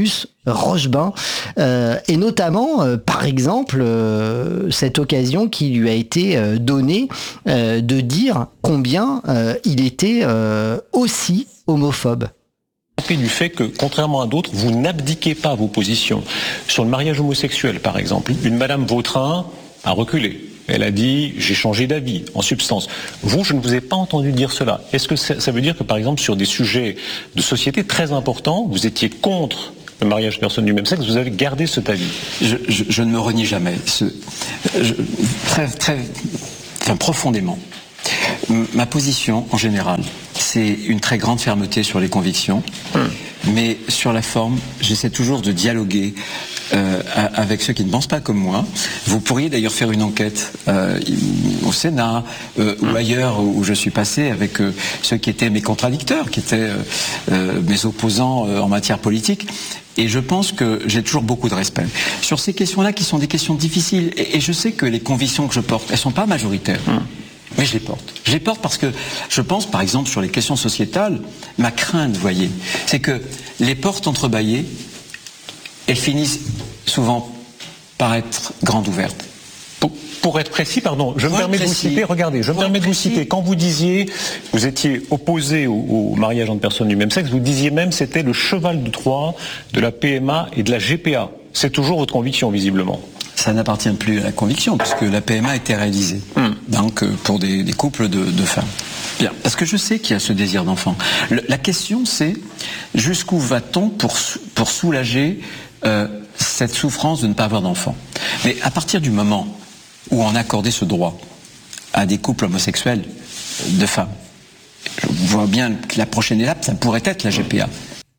Rochebain, euh, et notamment, euh, par exemple, euh, cette occasion qui lui a été euh, donnée euh, de dire combien euh, il était euh, aussi homophobe. Du fait que, contrairement à d'autres, vous n'abdiquez pas vos positions. Sur le mariage homosexuel, par exemple, une Madame Vautrin a reculé. Elle a dit « j'ai changé d'avis », en substance. Vous, je ne vous ai pas entendu dire cela. Est-ce que ça, ça veut dire que, par exemple, sur des sujets de société très importants, vous étiez contre le mariage de personnes du même sexe, vous avez gardé cet avis? Je, je, je ne me renie jamais. Ce, je, très, très, enfin, profondément. Ma position, en général, c'est une très grande fermeté sur les convictions, hum. mais sur la forme, j'essaie toujours de dialoguer euh, avec ceux qui ne pensent pas comme moi. Vous pourriez d'ailleurs faire une enquête euh, au Sénat euh, hum. ou ailleurs où je suis passé avec euh, ceux qui étaient mes contradicteurs, qui étaient euh, euh, mes opposants euh, en matière politique. Et je pense que j'ai toujours beaucoup de respect. Sur ces questions-là, qui sont des questions difficiles, et, et je sais que les convictions que je porte, elles ne sont pas majoritaires. Hum. Mais je les porte. Je les porte parce que je pense, par exemple, sur les questions sociétales, ma crainte, vous voyez, c'est que les portes entrebâillées, elles finissent souvent par être grandes ouvertes. Pour, pour être précis, pardon, je me permets de vous citer, regardez, je me permets de vous citer, quand vous disiez, vous étiez opposé au, au mariage entre personnes du même sexe, vous disiez même que c'était le cheval de Troie de la P M A et de la G P A. C'est toujours votre conviction, visiblement. Ça n'appartient plus à la conviction, puisque la P M A a été réalisée, mmh. donc pour des, des couples de, de femmes. Bien, parce que je sais qu'il y a ce désir d'enfant. Le, la question, c'est jusqu'où va-t-on pour, pour soulager euh, cette souffrance de ne pas avoir d'enfant? Mais à partir du moment où on accordait ce droit à des couples homosexuels de femmes, je vois bien que la prochaine étape, ça pourrait être la G P A.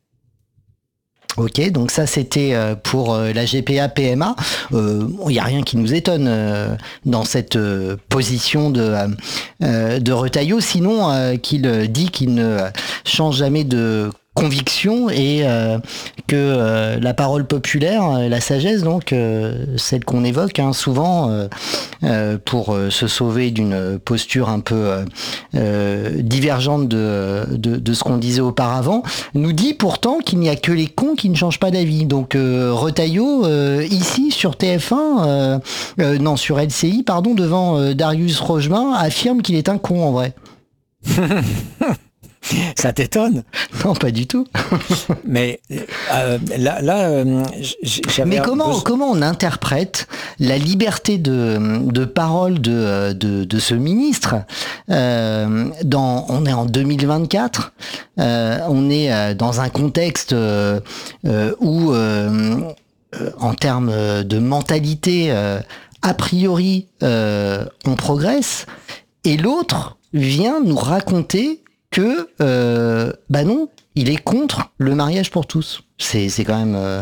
Ok, donc ça c'était pour la G P A P M A. Il euh, n'y a rien qui nous étonne euh, dans cette euh, position de, euh, de Retailleau, sinon euh, qu'il dit qu'il ne change jamais de conviction et euh, que euh, la parole populaire, la sagesse, donc euh, celle qu'on évoque hein, souvent euh, euh, pour euh, se sauver d'une posture un peu euh, euh, divergente de, de, de ce qu'on disait auparavant, nous dit pourtant qu'il n'y a que les cons qui ne changent pas d'avis. Donc euh, Retailleau, euh, ici sur T F un, euh, euh, non sur L C I, pardon, devant euh, Darius Rochebain, affirme qu'il est un con en vrai. Ça t'étonne? Non, pas du tout. Mais euh, là, là euh, j'avais. Mais comment, besoin... comment on interprète la liberté de, de parole de, de, de ce ministre euh, dans, on est en deux mille vingt-quatre, euh, on est dans un contexte euh, où, euh, en termes de mentalité, euh, a priori, euh, on progresse, et l'autre vient nous raconter que, euh, bah non, il est contre le mariage pour tous. C'est, c'est quand même euh,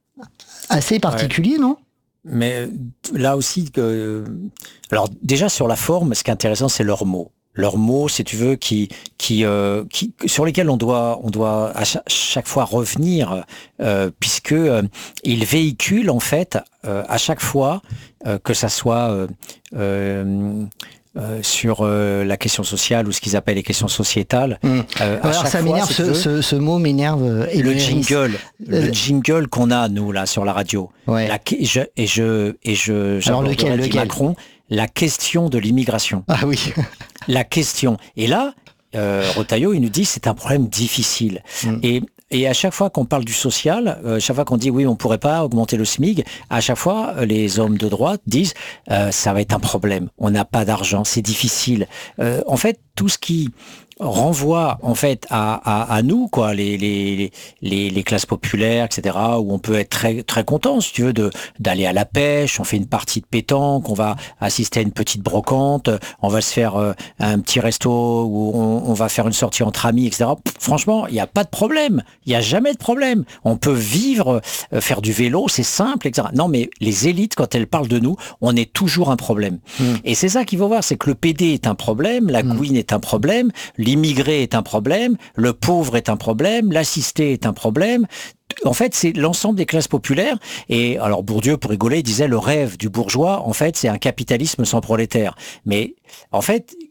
assez particulier, ouais. Non ? Mais là aussi, euh, alors déjà sur la forme, ce qui est intéressant, c'est leurs mots. Leurs mots, si tu veux, qui, qui, euh, qui, sur lesquels on doit, on doit à chaque, chaque fois revenir, euh, puisque euh, ils véhiculent en fait euh, à chaque fois euh, que ça soit euh, euh, Euh, sur euh, la question sociale ou ce qu'ils appellent les questions sociétales. Mmh. Euh, Alors ça m'énerve, ce, ce, ce mot m'énerve. Et le jingle, euh, le jingle qu'on a nous là sur la radio. Ouais. La, et je et je et je. Alors lequel, lequel Macron, la question de l'immigration. Ah oui. La question. Et là, euh, Retailleau, il nous dit c'est un problème difficile. Mmh. Et Et à chaque fois qu'on parle du social, euh, chaque fois qu'on dit oui, on pourrait pas augmenter le SMIC, à chaque fois, les hommes de droite disent euh, ça va être un problème. On n'a pas d'argent, c'est difficile. Euh, en fait, tout ce qui renvoie en fait à, à, à nous, quoi, les, les, les, les classes populaires, et cetera, où on peut être très, très content, si tu veux, de, d'aller à la pêche, on fait une partie de pétanque, on va assister à une petite brocante, on va se faire euh, un petit resto où on, on va faire une sortie entre amis, et cetera. Pff, franchement, il n'y a pas de problème. Il n'y a jamais de problème. On peut vivre, euh, faire du vélo, c'est simple, et cetera. Non, mais les élites, quand elles parlent de nous, on est toujours un problème. Mmh. Et c'est ça qu'il faut voir, c'est que le P D est un problème, la mmh. Queen est un problème, l'immigré est un problème, le pauvre est un problème, l'assisté est un problème. En fait, c'est l'ensemble des classes populaires. Et alors Bourdieu, pour rigoler, disait le rêve du bourgeois, en fait, c'est un capitalisme sans prolétaire. Mais en fait,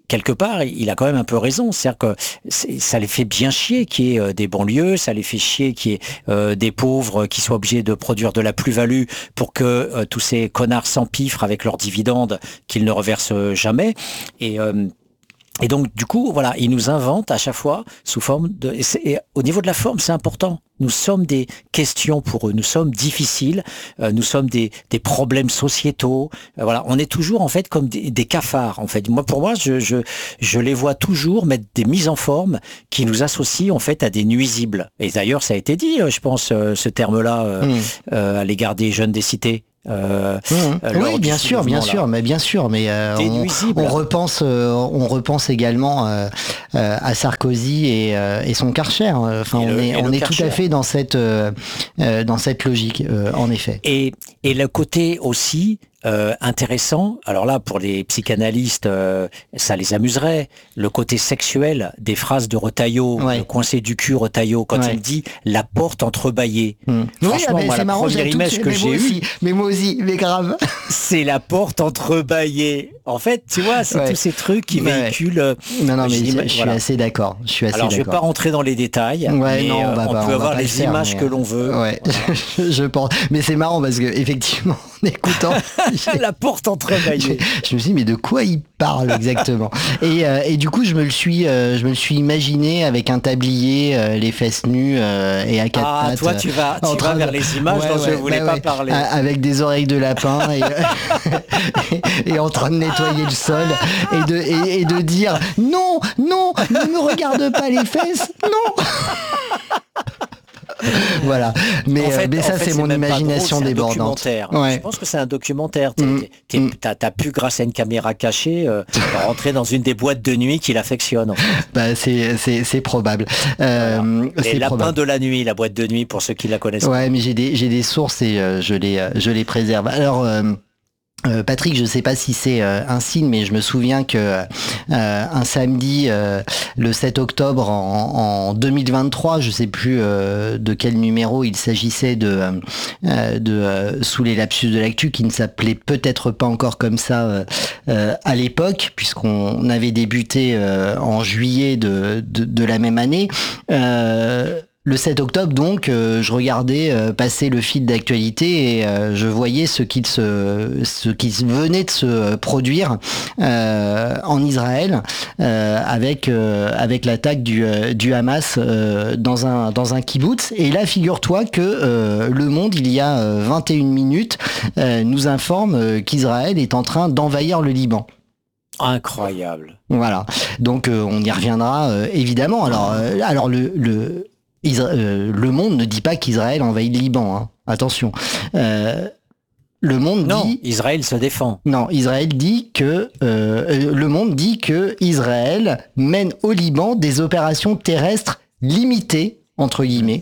quelque part, il a quand même un peu raison. C'est-à-dire que c'est, ça les fait bien chier qu'il y ait euh, des banlieues, ça les fait chier qu'il y ait euh, des pauvres qui soient obligés de produire de la plus-value pour que euh, tous ces connards s'empiffrent avec leurs dividendes qu'ils ne reversent jamais. Et euh, Et donc, du coup, voilà, ils nous inventent à chaque fois sous forme de... Et, et au niveau de la forme, c'est important. Nous sommes des questions pour eux. Nous sommes difficiles. Euh, nous sommes des, des problèmes sociétaux. Euh, voilà, on est toujours, en fait, comme des, des cafards, en fait. Moi, pour moi, je, je, je les vois toujours mettre des mises en forme qui nous associent, en fait, à des nuisibles. Et d'ailleurs, ça a été dit, je pense, euh, ce terme-là, euh, mmh. euh, à l'égard des jeunes des cités. Euh, mmh. Oui, bien sûr, bien sûr, mais bien sûr, mais euh, on, on repense, euh, on repense également euh, euh, à Sarkozy et, euh, et son Karcher. Enfin, on le, est, on est tout à fait dans cette, euh, euh, dans cette logique, euh, en effet. Et, et le côté aussi. Euh, intéressant, alors là pour les psychanalystes euh, ça les amuserait, le côté sexuel des phrases de Retailleau, ouais. le coincé du cul Retailleau, quand ouais. il dit la porte entrebâillée. Mmh. Franchement, oui, ah, moi, c'est la marrant, première image que j'ai eue, mais moi aussi, mais grave, c'est la porte entrebâillée. En fait, tu vois, c'est ouais. tous ces trucs qui ouais. véhiculent. Euh, non, non, mais je, je suis voilà. assez d'accord. Je suis assez alors, d'accord. je vais pas rentrer dans les détails, ouais, mais non, euh, bah, on bah, peut on avoir les faire, images mais... que l'on veut. Ouais, voilà. je pense. Mais c'est marrant parce que effectivement, en écoutant la porte entrebâillée. Je me suis dit, mais de quoi il parle exactement? et, euh, et du coup, je me le suis, euh, je me le suis imaginé avec un tablier, euh, les fesses nues euh, et à quatre ah, pattes. toi, tu vas, tu vas vers les images ouais, dont ouais, je ne voulais bah, pas ouais. parler. Avec des oreilles de lapin et, et, et en train de nettoyer le sol et de, et, et de dire non, non, ne me regarde pas les fesses, non. Voilà, mais, en fait, mais ça en fait, c'est, c'est mon imagination drôle, débordante. C'est ouais. Je pense que c'est un documentaire. T'es, mmh. t'es, mmh. t'as, t'as pu, grâce à une caméra cachée, euh, rentrer dans une des boîtes de nuit qu'il affectionne. En fait. Bah c'est, c'est, c'est probable. Euh, voilà. Les c'est lapins probable. de la nuit, la boîte de nuit pour ceux qui la connaissent. Ouais, mais j'ai des, j'ai des sources et euh, je les, euh, je les préserve. Alors. Euh, Euh, Patrick, je ne sais pas si c'est euh, un signe, mais je me souviens que euh, un samedi, euh, le sept octobre en, en deux mille vingt-trois, je ne sais plus euh, de quel numéro il s'agissait de, euh, de euh, Sous les lapsus de l'actu, qui ne s'appelait peut-être pas encore comme ça euh, euh, à l'époque, puisqu'on avait débuté euh, en juillet de, de, de la même année. Euh, Le sept octobre, donc, euh, je regardais euh, passer le fil d'actualité et euh, je voyais ce qui se, ce qui venait de se produire euh, en Israël euh, avec euh, avec l'attaque du euh, du Hamas euh, dans un dans un kibboutz. Et là, figure-toi que euh, Le Monde, il y a euh, vingt et une minutes, euh, nous informe euh, qu'Israël est en train d'envahir le Liban. Incroyable. Voilà. Donc, euh, on y reviendra euh, évidemment. Alors, euh, alors le le Isra- euh, le Monde ne dit pas qu'Israël envahit le Liban, hein. Attention. Euh, le Monde non, dit... Israël se défend. Non, Israël dit que... Euh, le Monde dit que Israël mène au Liban des opérations terrestres limitées, entre guillemets,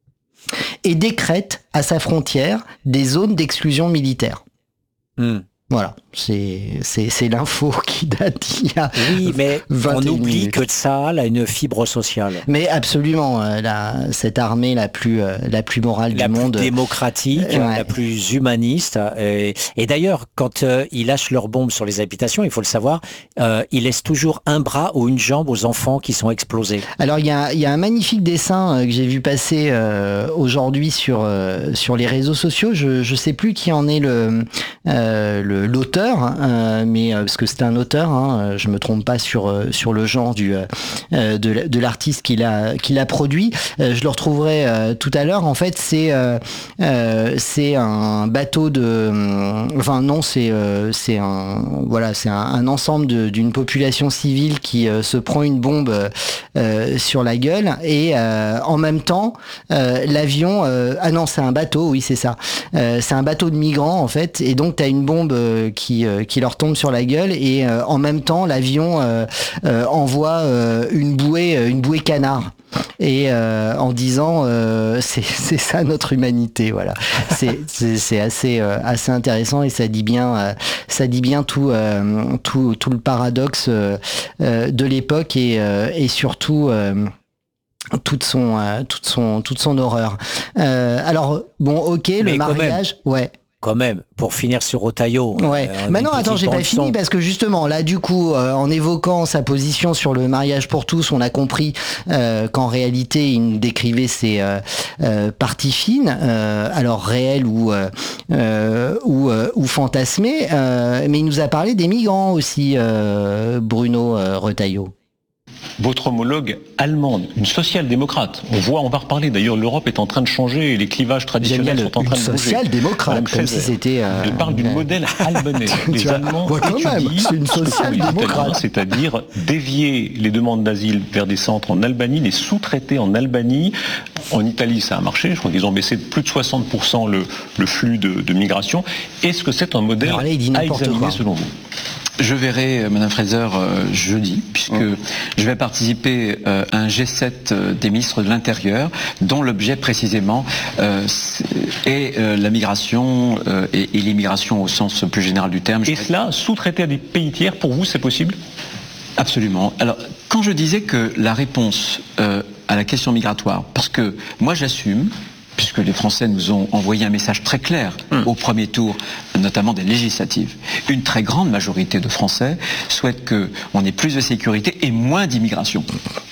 et décrète à sa frontière des zones d'exclusion militaire. Hmm. Voilà, c'est, c'est, c'est l'info qui date d'il y a Oui, mais on oublie minutes. que Tsahal a une fibre sociale. Mais absolument, euh, la, cette armée la plus, euh, la plus morale la du plus monde. démocratique, euh, ouais. la plus humaniste. Et, et d'ailleurs, quand euh, ils lâchent leurs bombes sur les habitations, il faut le savoir, euh, ils laissent toujours un bras ou une jambe aux enfants qui sont explosés. Alors, il y a, y a un magnifique dessin euh, que j'ai vu passer euh, aujourd'hui sur, euh, sur les réseaux sociaux. Je ne sais plus qui en est le... Euh, le l'auteur, euh, mais euh, parce que c'est un auteur, hein, je me trompe pas sur euh, sur le genre du euh, de, de l'artiste qui l'a qui l'a produit. Euh, je le retrouverai euh, tout à l'heure. En fait, c'est euh, euh, c'est un bateau de, euh, enfin non, c'est euh, c'est un voilà, c'est un, un ensemble de, d'une population civile qui euh, se prend une bombe euh, sur la gueule et euh, en même temps euh, l'avion, euh, ah non, c'est un bateau, oui c'est ça, euh, c'est un bateau de migrants en fait, et donc t'as une bombe qui, euh, qui leur tombe sur la gueule et euh, en même temps l'avion euh, euh, envoie euh, une bouée une bouée canard et euh, en disant euh, c'est, c'est ça notre humanité, voilà. c'est, c'est, c'est assez, euh, assez intéressant et ça dit bien, euh, ça dit bien tout, euh, tout, tout le paradoxe euh, euh, de l'époque et, euh, et surtout euh, toute son, euh, toute son, toute son horreur. Euh, alors bon, ok, mais le mariage, ouais. quand même, pour finir sur Retailleau. Ouais. Euh, Maintenant, attends, j'ai pas fini parce que justement, là, du coup, euh, en évoquant sa position sur le mariage pour tous, on a compris euh, qu'en réalité, il décrivait ses euh, euh, parties fines, euh, alors réelles ou euh, euh, ou, euh, ou fantasmées, euh, mais il nous a parlé des migrants aussi, euh, Bruno euh, Retailleau. Votre homologue allemande, une social-démocrate. On voit, on va reparler. D'ailleurs, l'Europe est en train de changer et les clivages traditionnels Génial, sont en train une de bouger. social-démocrate, comme si c'était. Euh, Je parle du une... modèle albanais. Les Allemands ouais, quand même, c'est une social-démocrate. C'est-à-dire dévier les demandes d'asile vers des centres en Albanie, les sous-traiter en Albanie. En Italie, ça a marché. Je crois qu'ils ont baissé de plus de soixante pour cent le, le flux de, de migration. Est-ce que c'est un modèle là, à examiner quoi. selon vous ? Je verrai Madame Fraser euh, jeudi, puisque oh. je vais participer euh, à un G sept euh, des ministres de l'Intérieur, dont l'objet précisément euh, est euh, la migration euh, et, et l'immigration au sens plus général du terme. Et cela, sous-traiter à des pays tiers, pour vous, c'est possible ? Absolument. Alors, quand je disais que la réponse euh, à la question migratoire, parce que moi j'assume, puisque les Français nous ont envoyé un message très clair mmh. au premier tour, notamment des législatives. Une très grande majorité de Français souhaitent qu'on ait plus de sécurité et moins d'immigration.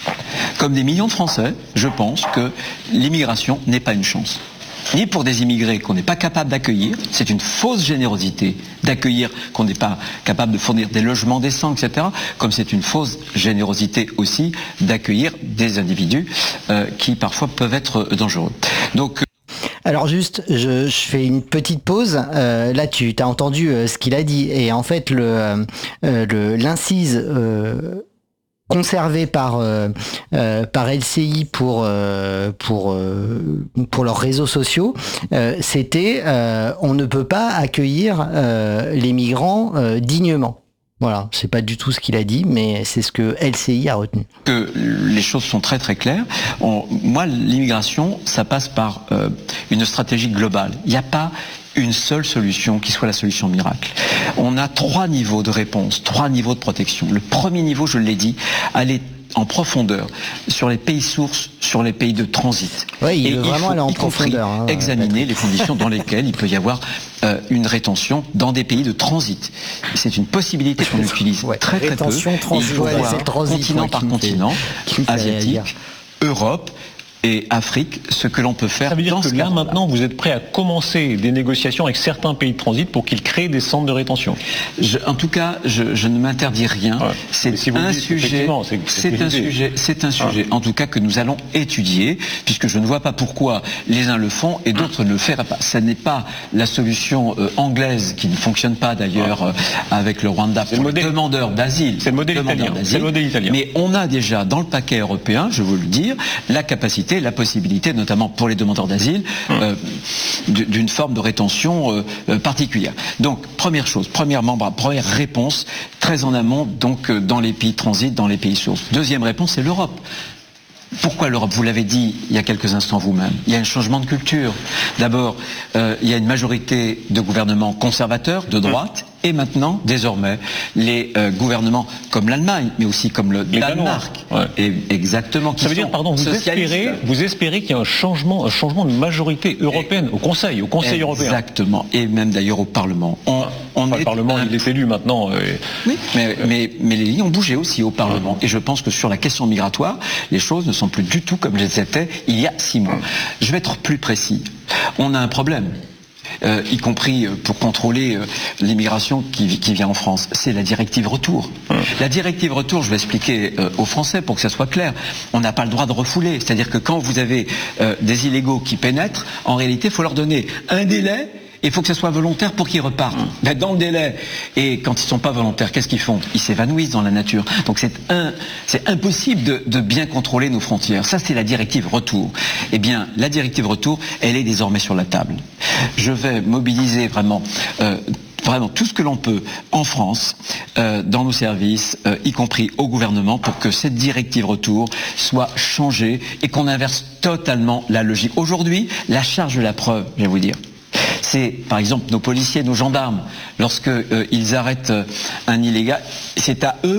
Comme des millions de Français, je pense que l'immigration n'est pas une chance. Ni pour des immigrés qu'on n'est pas capable d'accueillir, c'est une fausse générosité d'accueillir, qu'on n'est pas capable de fournir des logements décents, et cetera, comme c'est une fausse générosité aussi d'accueillir des individus euh, qui parfois peuvent être dangereux. Donc, alors juste, je, je fais une petite pause. Euh, là, tu as entendu euh, ce qu'il a dit. Et en fait, le, euh, le, l'incise... Euh conservé par euh, euh, par L C I pour euh, pour euh, pour leurs réseaux sociaux, euh, c'était euh, on ne peut pas accueillir euh, les migrants euh, dignement. Voilà, c'est pas du tout ce qu'il a dit, mais c'est ce que L C I a retenu. Que les choses sont très très claires. On, moi, l'immigration, ça passe par euh, une stratégie globale. Il n'y a pas une seule solution qui soit la solution miracle. On a trois niveaux de réponse, trois niveaux de protection. Le premier niveau, je l'ai dit, aller en profondeur sur les pays sources, sur les pays de transit. Oui, il et veut il vraiment faut aller en y compris profondeur, hein, examiner les conditions dans lesquelles il peut y avoir euh, une rétention dans des pays de transit. C'est une possibilité qu'on utilise ouais. très très rétention, peu. Transit. Il faut ouais, voir transit, continent ouais, par me continent, fait, asiatique, Europe et Afrique, ce que l'on peut faire. Ça veut dire dans que ce là, cadre-là. maintenant, vous êtes prêt à commencer des négociations avec certains pays de transit pour qu'ils créent des centres de rétention. Je, en tout cas, je, je ne m'interdis rien. Ouais. C'est si un dites, sujet. C'est, c'est c'est un sujet. C'est un sujet. Ah. En tout cas, que nous allons étudier, puisque je ne vois pas pourquoi les uns le font et d'autres ne le feraient pas. Ce n'est pas la solution euh, anglaise qui ne fonctionne pas d'ailleurs ah. euh, avec le Rwanda pour le les demandeurs d'asile. C'est le modèle italien. C'est le modèle italien. Mais on a déjà dans le paquet européen, je veux le dire, la capacité, la possibilité, notamment pour les demandeurs d'asile, euh, d'une forme de rétention euh, particulière. Donc, première chose, premièrement, première réponse, très en amont, donc dans les pays de transit, dans les pays sources. Deuxième réponse, c'est l'Europe. Pourquoi l'Europe ? Vous l'avez dit il y a quelques instants vous-même. Il y a un changement de culture. D'abord, euh, il y a une majorité de gouvernements conservateurs, de droite, et maintenant, désormais, les euh, gouvernements comme l'Allemagne, mais aussi comme le les Danemark, ouais. et exactement. Ça veut dire, pardon, vous espérez, vous espérez qu'il y a un changement, un changement de majorité européenne et, au Conseil, au Conseil exactement, européen. Exactement, et même d'ailleurs au Parlement. On, on enfin, est le Parlement, un... il est élu maintenant. Et... Oui, mais, euh... mais, mais les lignes ont bougé aussi au Parlement. Ouais. Et je pense que sur la question migratoire, les choses ne sont plus du tout comme elles étaient il y a six mois. Ouais. Je vais être plus précis. On a un problème. Euh, y compris pour contrôler euh, l'immigration qui, qui vient en France. C'est la directive retour. Mmh. La directive retour, je vais expliquer euh, aux Français pour que ça soit clair, on n'a pas le droit de refouler. C'est-à-dire que quand vous avez euh, des illégaux qui pénètrent, en réalité, il faut leur donner un délai. Il faut que ce soit volontaire pour qu'ils repartent. Mmh. Mais dans le délai. Et quand ils ne sont pas volontaires, qu'est-ce qu'ils font ? Ils s'évanouissent dans la nature. Donc c'est, un, c'est impossible de, de bien contrôler nos frontières. Ça, c'est la directive retour. Eh bien, la directive retour, elle est désormais sur la table. Je vais mobiliser vraiment... Euh, Vraiment tout ce que l'on peut en France, euh, dans nos services, euh, y compris au gouvernement, pour que cette directive retour soit changée et qu'on inverse totalement la logique. Aujourd'hui, la charge de la preuve, je vais vous dire, c'est par exemple nos policiers, nos gendarmes, lorsque euh, ils arrêtent euh, un illégal, c'est à eux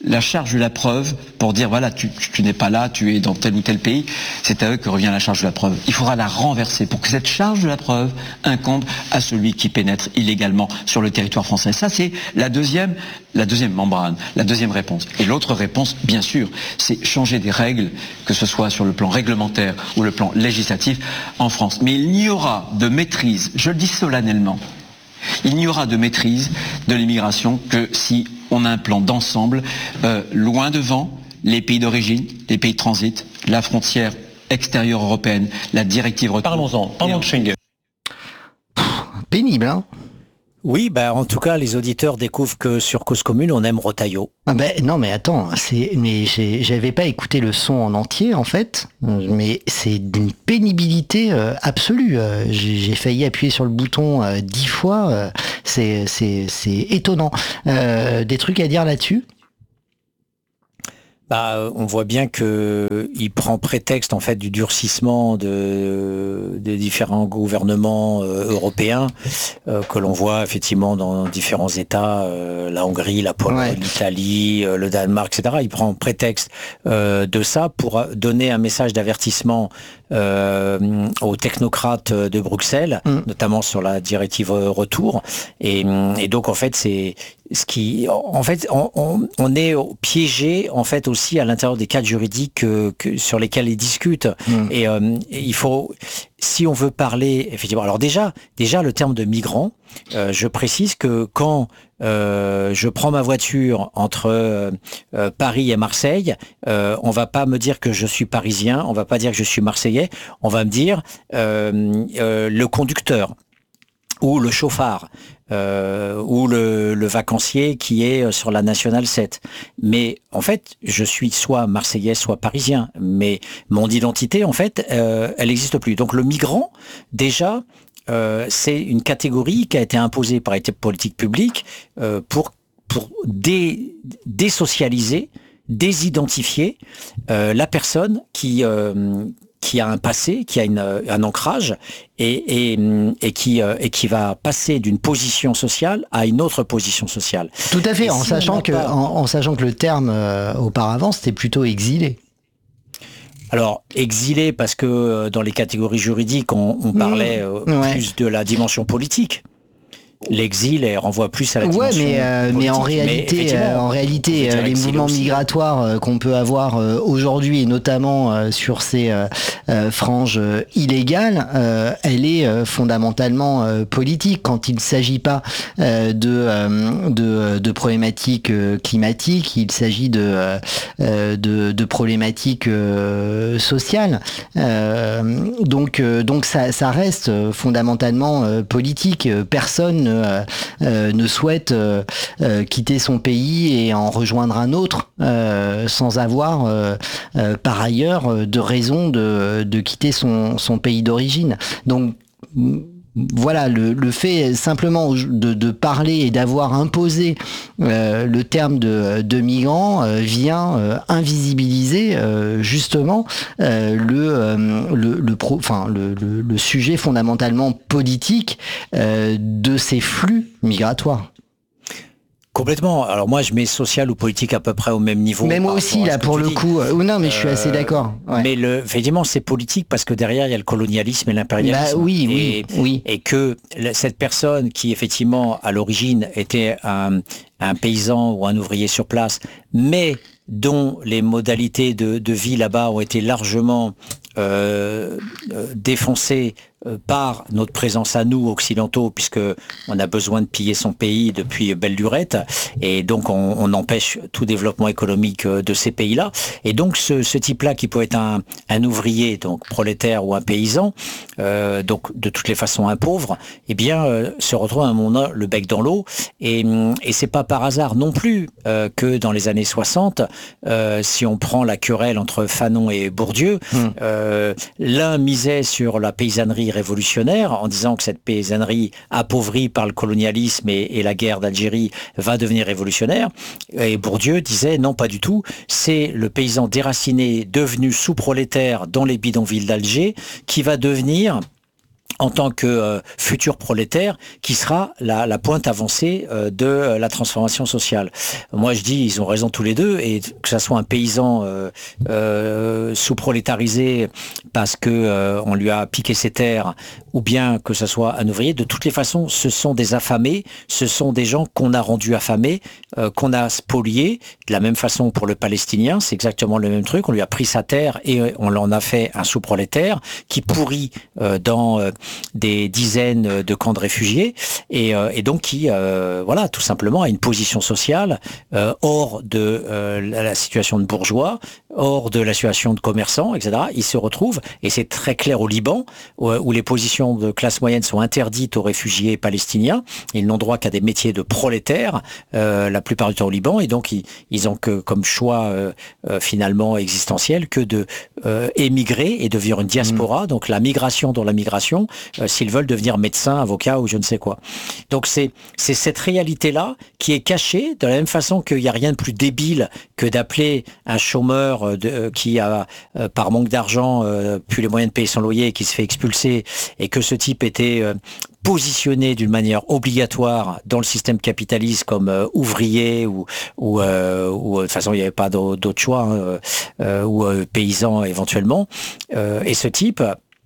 la charge de la preuve pour dire voilà, tu, tu, tu n'es pas là, tu es dans tel ou tel pays, c'est à eux que revient la charge de la preuve. Il faudra la renverser pour que cette charge de la preuve incombe à celui qui pénètre illégalement sur le territoire français. Ça, c'est la deuxième, la deuxième membrane, la deuxième réponse. Et l'autre réponse, bien sûr, c'est changer des règles, que ce soit sur le plan réglementaire ou le plan législatif en France. Mais il n'y aura de maîtrise, je le dis solennellement, il n'y aura de maîtrise de l'immigration que si on a un plan d'ensemble, euh, loin devant les pays d'origine, les pays de transit, la frontière extérieure européenne, la directive retour. Parlons-en, parlons de Schengen. Pénible, hein? Oui, bah, en tout cas, les auditeurs découvrent que sur Cause Commune, on aime Retailleau. Ah ben non, mais attends, c'est, mais j'ai, j'avais pas écouté le son en entier en fait, mais c'est d'une pénibilité euh, absolue. Euh, j'ai, j'ai failli appuyer sur le bouton euh, dix fois. Euh, c'est, c'est, c'est étonnant. Euh, des trucs à dire là-dessus? Bah, on voit bien que il prend prétexte en fait du durcissement de des différents gouvernements euh, européens euh, que l'on voit effectivement dans différents États, euh, la Hongrie, la Pologne, ouais. l'Italie, euh, le Danemark, et cetera. Il prend prétexte euh, de ça pour donner un message d'avertissement euh, aux technocrates de Bruxelles, mmh. notamment sur la directive retour. Et, et donc en fait c'est ce qui, en fait, on, on, on est piégé en fait aussi à l'intérieur des cadres juridiques que, que, sur lesquels ils discutent. Mmh. Et, euh, et il faut, si on veut parler effectivement, alors déjà, déjà le terme de migrant, euh, je précise que quand euh, je prends ma voiture entre euh, Paris et Marseille, euh, on va pas me dire que je suis parisien, on va pas dire que je suis marseillais, on va me dire euh, euh, le conducteur ou le chauffard. Euh, ou le, le vacancier qui est sur la Nationale sept. Mais en fait, je suis soit marseillais, soit parisien. Mais mon identité, en fait, euh, elle n'existe plus. Donc le migrant, déjà, euh, c'est une catégorie qui a été imposée par les politiques publiques euh, pour, pour dé, désocialiser, désidentifier euh, la personne qui... Euh, qui a un passé, qui a une, un ancrage et, et, et, qui, et qui va passer d'une position sociale à une autre position sociale. Tout à fait, en, si sachant que, pas... en, en sachant que le terme euh, auparavant, c'était plutôt exilé. Alors, exilé parce que dans les catégories juridiques, on, on parlait euh, ouais. plus de la dimension politique. L'exil renvoie plus à la dimension ouais, mais, euh, mais en réalité, mais euh, en réalité, euh, les mouvements aussi. migratoires euh, qu'on peut avoir euh, aujourd'hui, et notamment euh, sur ces euh, euh, franges euh, illégales, euh, elle est euh, fondamentalement euh, politique. Quand il ne s'agit pas euh, de, euh, de de problématiques euh, climatiques, il s'agit de euh, de, de problématiques euh, sociales. Euh, donc euh, donc ça ça reste fondamentalement euh, politique. Personne Euh, euh, ne souhaite euh, euh, quitter son pays et en rejoindre un autre euh, sans avoir euh, euh, par ailleurs de raison de, de quitter son, son pays d'origine. Donc voilà, le, le fait simplement de, de parler et d'avoir imposé euh, le terme de, de migrant euh, vient euh, invisibiliser euh, justement euh, le, euh, le, le, pro, enfin, le, le, le sujet fondamentalement politique euh, de ces flux migratoires. Complètement. Alors moi, je mets social ou politique à peu près au même niveau. Mais moi aussi, là, pour le dis. coup. Euh, non, mais euh, je suis assez d'accord. Ouais. Mais le, effectivement, c'est politique parce que derrière, il y a le colonialisme et l'impérialisme. Bah, oui, et, oui, oui. Et que cette personne qui, effectivement, à l'origine, était un, un paysan ou un ouvrier sur place, mais dont les modalités de, de vie là-bas ont été largement euh, euh, défoncées par notre présence à nous, occidentaux, puisque on a besoin de piller son pays depuis belle lurette, et donc on, on empêche tout développement économique de ces pays-là. Et donc ce, ce type-là, qui peut être un, un ouvrier, donc prolétaire ou un paysan, euh, donc de toutes les façons un pauvre, eh bien euh, se retrouve à un moment le bec dans l'eau. Et, et c'est pas par hasard non plus euh, que dans les années soixante, euh, si on prend la querelle entre Fanon et Bourdieu, mmh. euh, l'un misait sur la paysannerie révolutionnaire en disant que cette paysannerie appauvrie par le colonialisme et, et la guerre d'Algérie va devenir révolutionnaire, et Bourdieu disait non, pas du tout, c'est le paysan déraciné devenu sous-prolétaire dans les bidonvilles d'Alger qui va devenir en tant que euh, futur prolétaire, qui sera la, la pointe avancée euh, de euh, la transformation sociale. Moi, je dis, ils ont raison tous les deux, et que ça soit un paysan euh, euh, sous-prolétarisé parce que euh, on lui a piqué ses terres, ou bien que ça soit un ouvrier, de toutes les façons, ce sont des affamés, ce sont des gens qu'on a rendus affamés, euh, qu'on a spoliés. De la même façon pour le Palestinien, c'est exactement le même truc. On lui a pris sa terre et on l'en a fait un sous-prolétaire qui pourrit euh, dans euh, des dizaines de camps de réfugiés et, euh, et donc qui, euh, voilà, tout simplement a une position sociale euh, hors de euh, la situation de bourgeois, hors de la situation de commerçants, et cetera. Il se retrouve, et c'est très clair au Liban, où, où les positions de classe moyenne sont interdites aux réfugiés palestiniens. Ils n'ont droit qu'à des métiers de prolétaires, euh, la plupart du temps au Liban, et donc ils, ils ont que comme choix euh, euh, finalement existentiel que de euh, émigrer et devenir une diaspora, mmh. donc la migration dans la migration, euh, s'ils veulent devenir médecin, avocat ou je ne sais quoi. Donc c'est c'est cette réalité-là qui est cachée, de la même façon qu'il n'y a rien de plus débile que d'appeler un chômeur de, euh, qui a, euh, par manque d'argent, euh, plus les moyens de payer son loyer et qui se fait expulser, et que ce type était euh, positionné d'une manière obligatoire dans le système capitaliste comme euh, ouvrier ou ou, euh, ou de toute façon il n'y avait pas d'autre choix, hein, euh, ou euh, paysan éventuellement, euh, et ce type,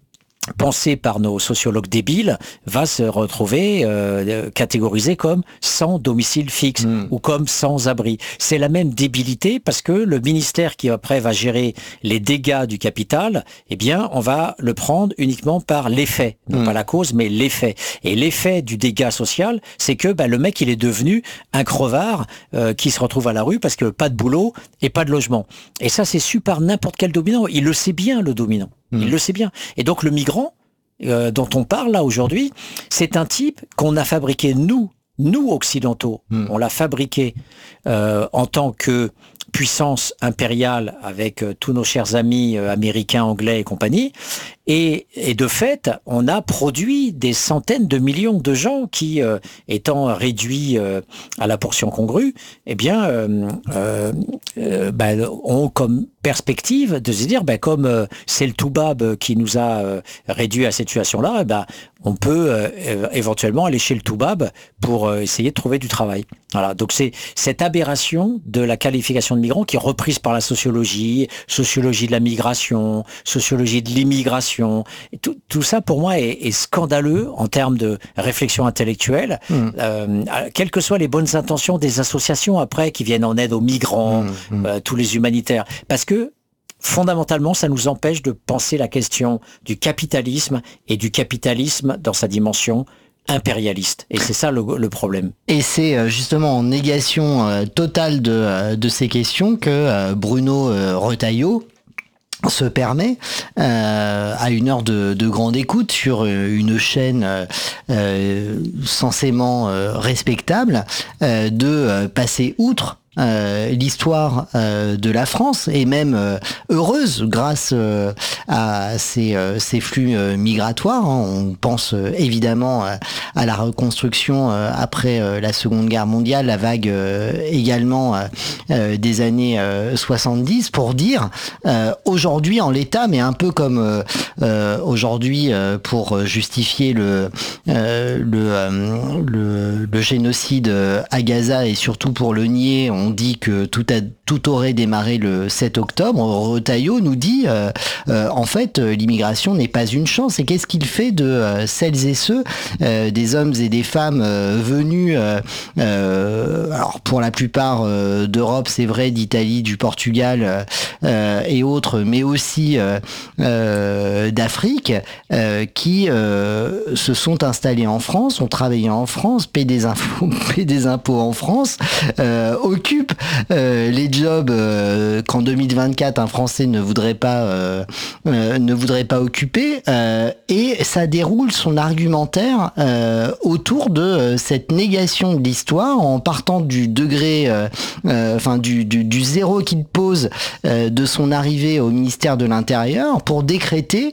pensé par nos sociologues débiles, va se retrouver euh, catégorisé comme sans domicile fixe mmh. ou comme sans abri. C'est la même débilité parce que le ministère qui après va gérer les dégâts du capital, eh bien on va le prendre uniquement par l'effet, non mmh. pas la cause mais l'effet. Et l'effet du dégât social, c'est que bah, le mec il est devenu un crevard euh, qui se retrouve à la rue parce que pas de boulot et pas de logement. Et ça c'est su par n'importe quel dominant. Il le sait bien, le dominant. Il le sait bien. Et donc le migrant euh, dont on parle là aujourd'hui, c'est un type qu'on a fabriqué nous, nous occidentaux. Mmh. On l'a fabriqué euh, en tant que puissance impériale avec euh, tous nos chers amis euh, américains, anglais et compagnie. Et, et de fait, on a produit des centaines de millions de gens qui, euh, étant réduits euh, à la portion congrue, eh bien, euh, euh, euh, ben, ont comme perspective de se dire, ben, comme euh, c'est le Toubab qui nous a euh, réduits à cette situation-là, eh ben, on peut euh, éventuellement aller chez le Toubab pour euh, essayer de trouver du travail. Voilà. Donc c'est cette aberration de la qualification de migrant qui est reprise par la sociologie, sociologie de la migration, sociologie de l'immigration. Et tout, tout ça, pour moi, est, est scandaleux en termes de réflexion intellectuelle, mmh. euh, quelles que soient les bonnes intentions des associations après qui viennent en aide aux migrants, mmh. euh, tous les humanitaires. Parce que fondamentalement, ça nous empêche de penser la question du capitalisme et du capitalisme dans sa dimension impérialiste. Et c'est ça le, le problème. Et c'est justement en négation euh, totale de, de ces questions que euh, Bruno euh, Retailleau se permet, euh, à une heure de, de grande écoute sur une chaîne euh, censément euh, respectable, euh, de euh, passer outre Euh, l'histoire euh, de la France, et même euh, heureuse grâce euh, à ces, euh, ces flux euh, migratoires. Hein. On pense euh, évidemment euh, à la reconstruction euh, après euh, la Seconde Guerre mondiale, la vague euh, également euh, euh, des années euh, soixante-dix, pour dire euh, aujourd'hui en l'état, mais un peu comme euh, euh, aujourd'hui euh, pour justifier le, euh, le, euh, le, le génocide à Gaza, et surtout pour le nier, on On dit que tout, a, tout aurait démarré le sept octobre. Retailleau nous dit, euh, euh, en fait, l'immigration n'est pas une chance. Et qu'est-ce qu'il fait de euh, celles et ceux, euh, des hommes et des femmes euh, venus, euh, euh, alors pour la plupart euh, d'Europe, c'est vrai, d'Italie, du Portugal euh, et autres, mais aussi euh, euh, d'Afrique, euh, qui euh, se sont installés en France, ont travaillé en France, paient des, infos, paient des impôts en France, euh, occupent Euh, les jobs euh, qu'en deux mille vingt-quatre un Français ne voudrait pas euh, euh, ne voudrait pas occuper, euh, et ça déroule son argumentaire euh, autour de euh, cette négation de l'histoire, en partant du degré euh, euh, enfin du, du, du zéro qu'il pose euh, de son arrivée au ministère de l'Intérieur, pour décréter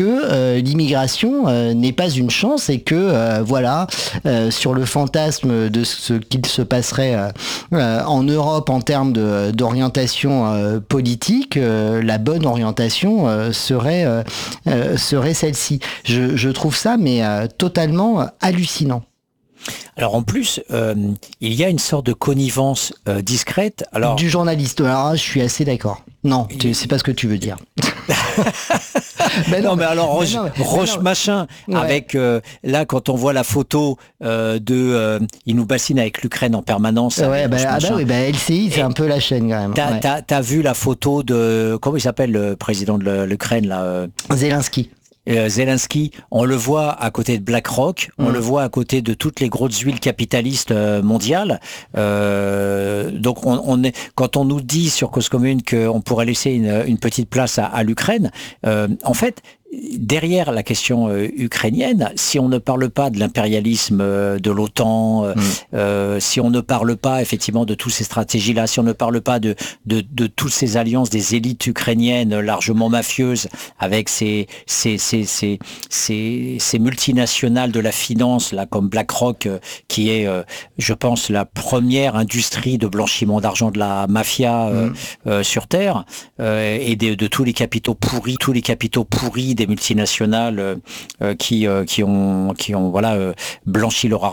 que euh, l'immigration euh, n'est pas une chance et que euh, voilà, euh, sur le fantasme de ce qu'il se passerait euh, euh, en Europe en termes de, d'orientation euh, politique, euh, la bonne orientation euh, serait euh, euh, serait celle-ci. Je, je trouve ça mais euh, totalement hallucinant. Alors en plus, euh, il y a une sorte de connivence euh, discrète. Alors du journaliste. Alors je suis assez d'accord. Non, tu, c'est pas ce que tu veux dire. ben non, non, mais alors Roche, ben non, Roche ben machin, ouais. avec euh, là quand on voit la photo euh, de, euh, il nous bassine avec l'Ukraine en permanence. Ouais, ben, ah bah oui, ben L C I c'est un peu la chaîne quand même. T'as, ouais. t'as, t'as vu la photo de, comment il s'appelle le président de l'Ukraine là euh... Zelensky. Euh, Zelensky, on le voit à côté de BlackRock, mmh. on le voit à côté de toutes les grosses huiles capitalistes euh, mondiales. Euh, donc, on, on est, quand on nous dit sur Cause Commune qu'on pourrait laisser une, une petite place à, à l'Ukraine, euh, en fait, derrière la question euh, ukrainienne, si on ne parle pas de l'impérialisme euh, de l'OTAN, euh, mmh. euh, si on ne parle pas effectivement de toutes ces stratégies-là, si on ne parle pas de, de, de toutes ces alliances des élites ukrainiennes largement mafieuses avec ces, ces, ces, ces, ces, ces multinationales de la finance, là, comme BlackRock, euh, qui est, euh, je pense, la première industrie de blanchiment d'argent de la mafia euh, mmh. euh, sur Terre, euh, et de, de tous les capitaux pourris, tous les capitaux pourris des multinationales euh, qui, euh, qui ont, qui ont voilà, euh, blanchi leur argent